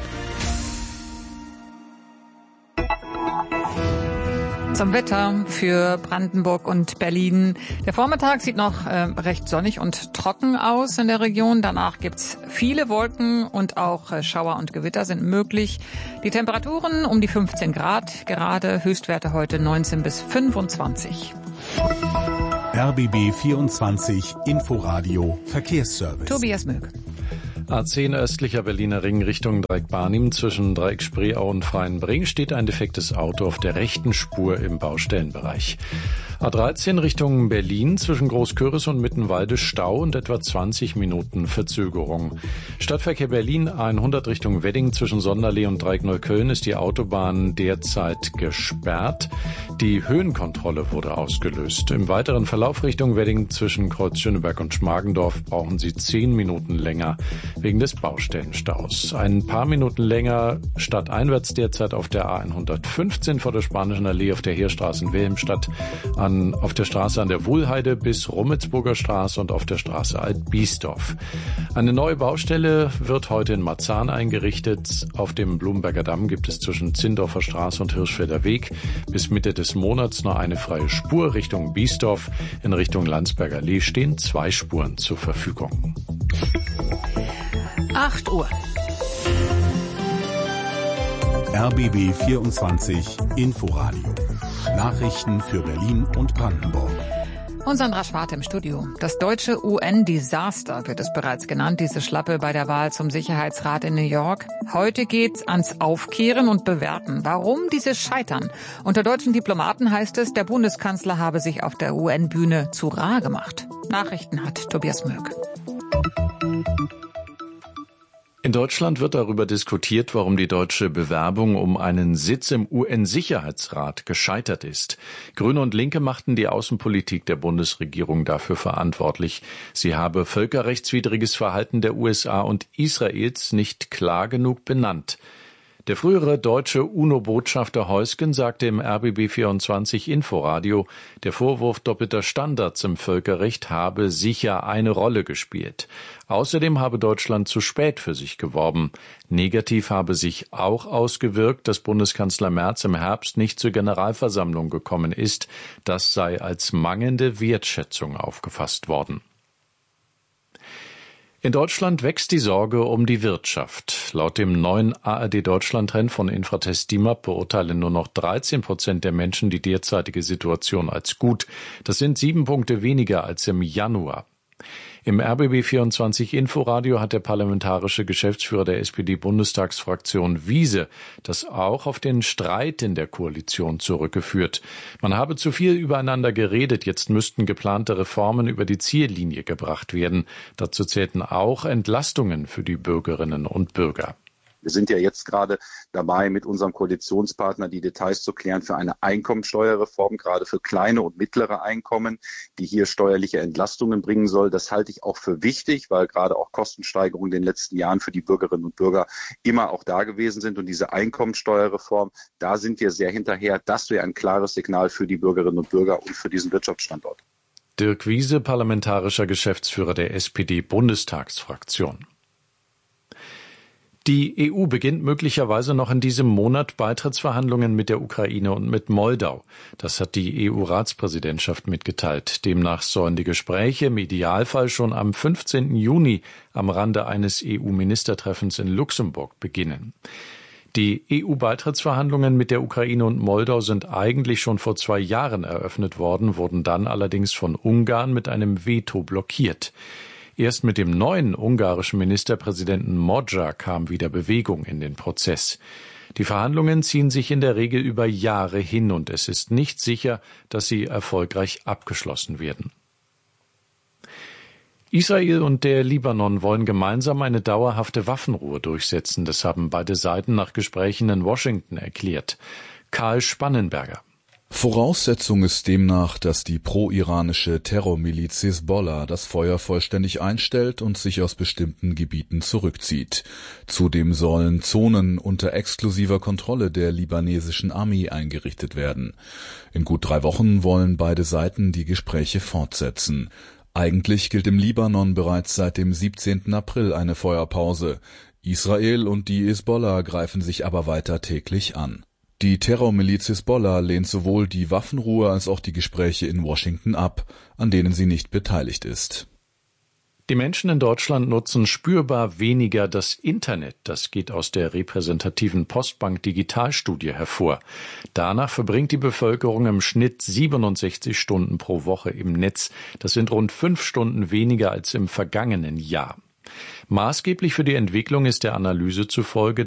Zum Wetter für Brandenburg und Berlin. Der Vormittag sieht noch äh, recht sonnig und trocken aus in der Region. Danach gibt's viele Wolken und auch äh, Schauer und Gewitter sind möglich. Die Temperaturen um die fünfzehn Grad, gerade Höchstwerte heute neunzehn bis fünfundzwanzig. R B B vierundzwanzig Inforadio Verkehrsservice. Tobias Möck. A zehn östlicher Berliner Ring Richtung Dreieck-Barnim zwischen Dreieck Spreeau und Freienbring steht ein defektes Auto auf der rechten Spur im Baustellenbereich. A dreizehn Richtung Berlin zwischen Großküris und Mittenwalde Stau und etwa zwanzig Minuten Verzögerung. Stadtverkehr Berlin A hundert Richtung Wedding zwischen Sonderlee und Dreieck-Neukölln ist die Autobahn derzeit gesperrt. Die Höhenkontrolle wurde ausgelöst. Im weiteren Verlauf Richtung Wedding zwischen Kreuz Schöneberg und Schmargendorf brauchen Sie zehn Minuten länger wegen des Baustellenstaus. Ein paar Minuten länger stadteinwärts derzeit auf der A hundertfünfzehn vor der Spanischen Allee auf der Heerstraße in Wilhelmstadt, an, auf der Straße an der Wuhlheide bis Rummelsburger Straße und auf der Straße Alt-Biesdorf. Eine neue Baustelle wird heute in Marzahn eingerichtet. Auf dem Blumenberger Damm gibt es zwischen Zindorfer Straße und Hirschfelder Weg bis Mitte des Monats nur eine freie Spur Richtung Biesdorf. In Richtung Landsberger Allee stehen zwei Spuren zur Verfügung. acht Uhr. R B B vierundzwanzig Inforadio. Nachrichten für Berlin und Brandenburg. Und Sandra Schwarte im Studio. Das deutsche U N-Desaster wird es bereits genannt, diese Schlappe bei der Wahl zum Sicherheitsrat in New York. Heute geht's ans Aufkehren und Bewerten. Warum dieses Scheitern? Unter deutschen Diplomaten heißt es, der Bundeskanzler habe sich auf der U N-Bühne zu rar gemacht. Nachrichten hat Tobias Möck. In Deutschland wird darüber diskutiert, warum die deutsche Bewerbung um einen Sitz im U N-Sicherheitsrat gescheitert ist. Grüne und Linke machten die Außenpolitik der Bundesregierung dafür verantwortlich. Sie habe völkerrechtswidriges Verhalten der U S A und Israels nicht klar genug benannt. Der frühere deutsche UNO-Botschafter Heusgen sagte im R B B vierundzwanzig Inforadio, der Vorwurf doppelter Standards im Völkerrecht habe sicher eine Rolle gespielt. Außerdem habe Deutschland zu spät für sich geworben. Negativ habe sich auch ausgewirkt, dass Bundeskanzler Merz im Herbst nicht zur Generalversammlung gekommen ist. Das sei als mangelnde Wertschätzung aufgefasst worden. In Deutschland wächst die Sorge um die Wirtschaft. Laut dem neuen A R D-Deutschland-Trend von Infratest DIMAP beurteilen nur noch dreizehn Prozent der Menschen die derzeitige Situation als gut. Das sind sieben Punkte weniger als im Januar. Im R B B vierundzwanzig Inforadio hat der parlamentarische Geschäftsführer der S P D-Bundestagsfraktion Wiese das auch auf den Streit in der Koalition zurückgeführt. Man habe zu viel übereinander geredet, jetzt müssten geplante Reformen über die Ziellinie gebracht werden. Dazu zählten auch Entlastungen für die Bürgerinnen und Bürger. Wir sind ja jetzt gerade dabei, mit unserem Koalitionspartner die Details zu klären für eine Einkommensteuerreform, gerade für kleine und mittlere Einkommen, die hier steuerliche Entlastungen bringen soll. Das halte ich auch für wichtig, weil gerade auch Kostensteigerungen in den letzten Jahren für die Bürgerinnen und Bürger immer auch da gewesen sind. Und diese Einkommensteuerreform, da sind wir sehr hinterher. Das wäre ein klares Signal für die Bürgerinnen und Bürger und für diesen Wirtschaftsstandort. Dirk Wiese, parlamentarischer Geschäftsführer der S P D-Bundestagsfraktion. Die E U beginnt möglicherweise noch in diesem Monat Beitrittsverhandlungen mit der Ukraine und mit Moldau. Das hat die E U-Ratspräsidentschaft mitgeteilt. Demnach sollen die Gespräche im Idealfall schon am fünfzehnten Juni am Rande eines E U-Ministertreffens in Luxemburg beginnen. Die E U-Beitrittsverhandlungen mit der Ukraine und Moldau sind eigentlich schon vor zwei Jahren eröffnet worden, wurden dann allerdings von Ungarn mit einem Veto blockiert. Erst mit dem neuen ungarischen Ministerpräsidenten Magyar kam wieder Bewegung in den Prozess. Die Verhandlungen ziehen sich in der Regel über Jahre hin und es ist nicht sicher, dass sie erfolgreich abgeschlossen werden. Israel und der Libanon wollen gemeinsam eine dauerhafte Waffenruhe durchsetzen. Das haben beide Seiten nach Gesprächen in Washington erklärt. Karl Spannenberger. Voraussetzung ist demnach, dass die pro-iranische Terrormiliz Hisbollah das Feuer vollständig einstellt und sich aus bestimmten Gebieten zurückzieht. Zudem sollen Zonen unter exklusiver Kontrolle der libanesischen Armee eingerichtet werden. In gut drei Wochen wollen beide Seiten die Gespräche fortsetzen. Eigentlich gilt im Libanon bereits seit dem siebzehnten April eine Feuerpause. Israel und die Hisbollah greifen sich aber weiter täglich an. Die Terrormiliz Hisbollah lehnt sowohl die Waffenruhe als auch die Gespräche in Washington ab, an denen sie nicht beteiligt ist. Die Menschen in Deutschland nutzen spürbar weniger das Internet. Das geht aus der repräsentativen Postbank Digitalstudie hervor. Danach verbringt die Bevölkerung im Schnitt siebenundsechzig Stunden pro Woche im Netz. Das sind rund fünf Stunden weniger als im vergangenen Jahr. Maßgeblich für die Entwicklung ist der Analyse zufolge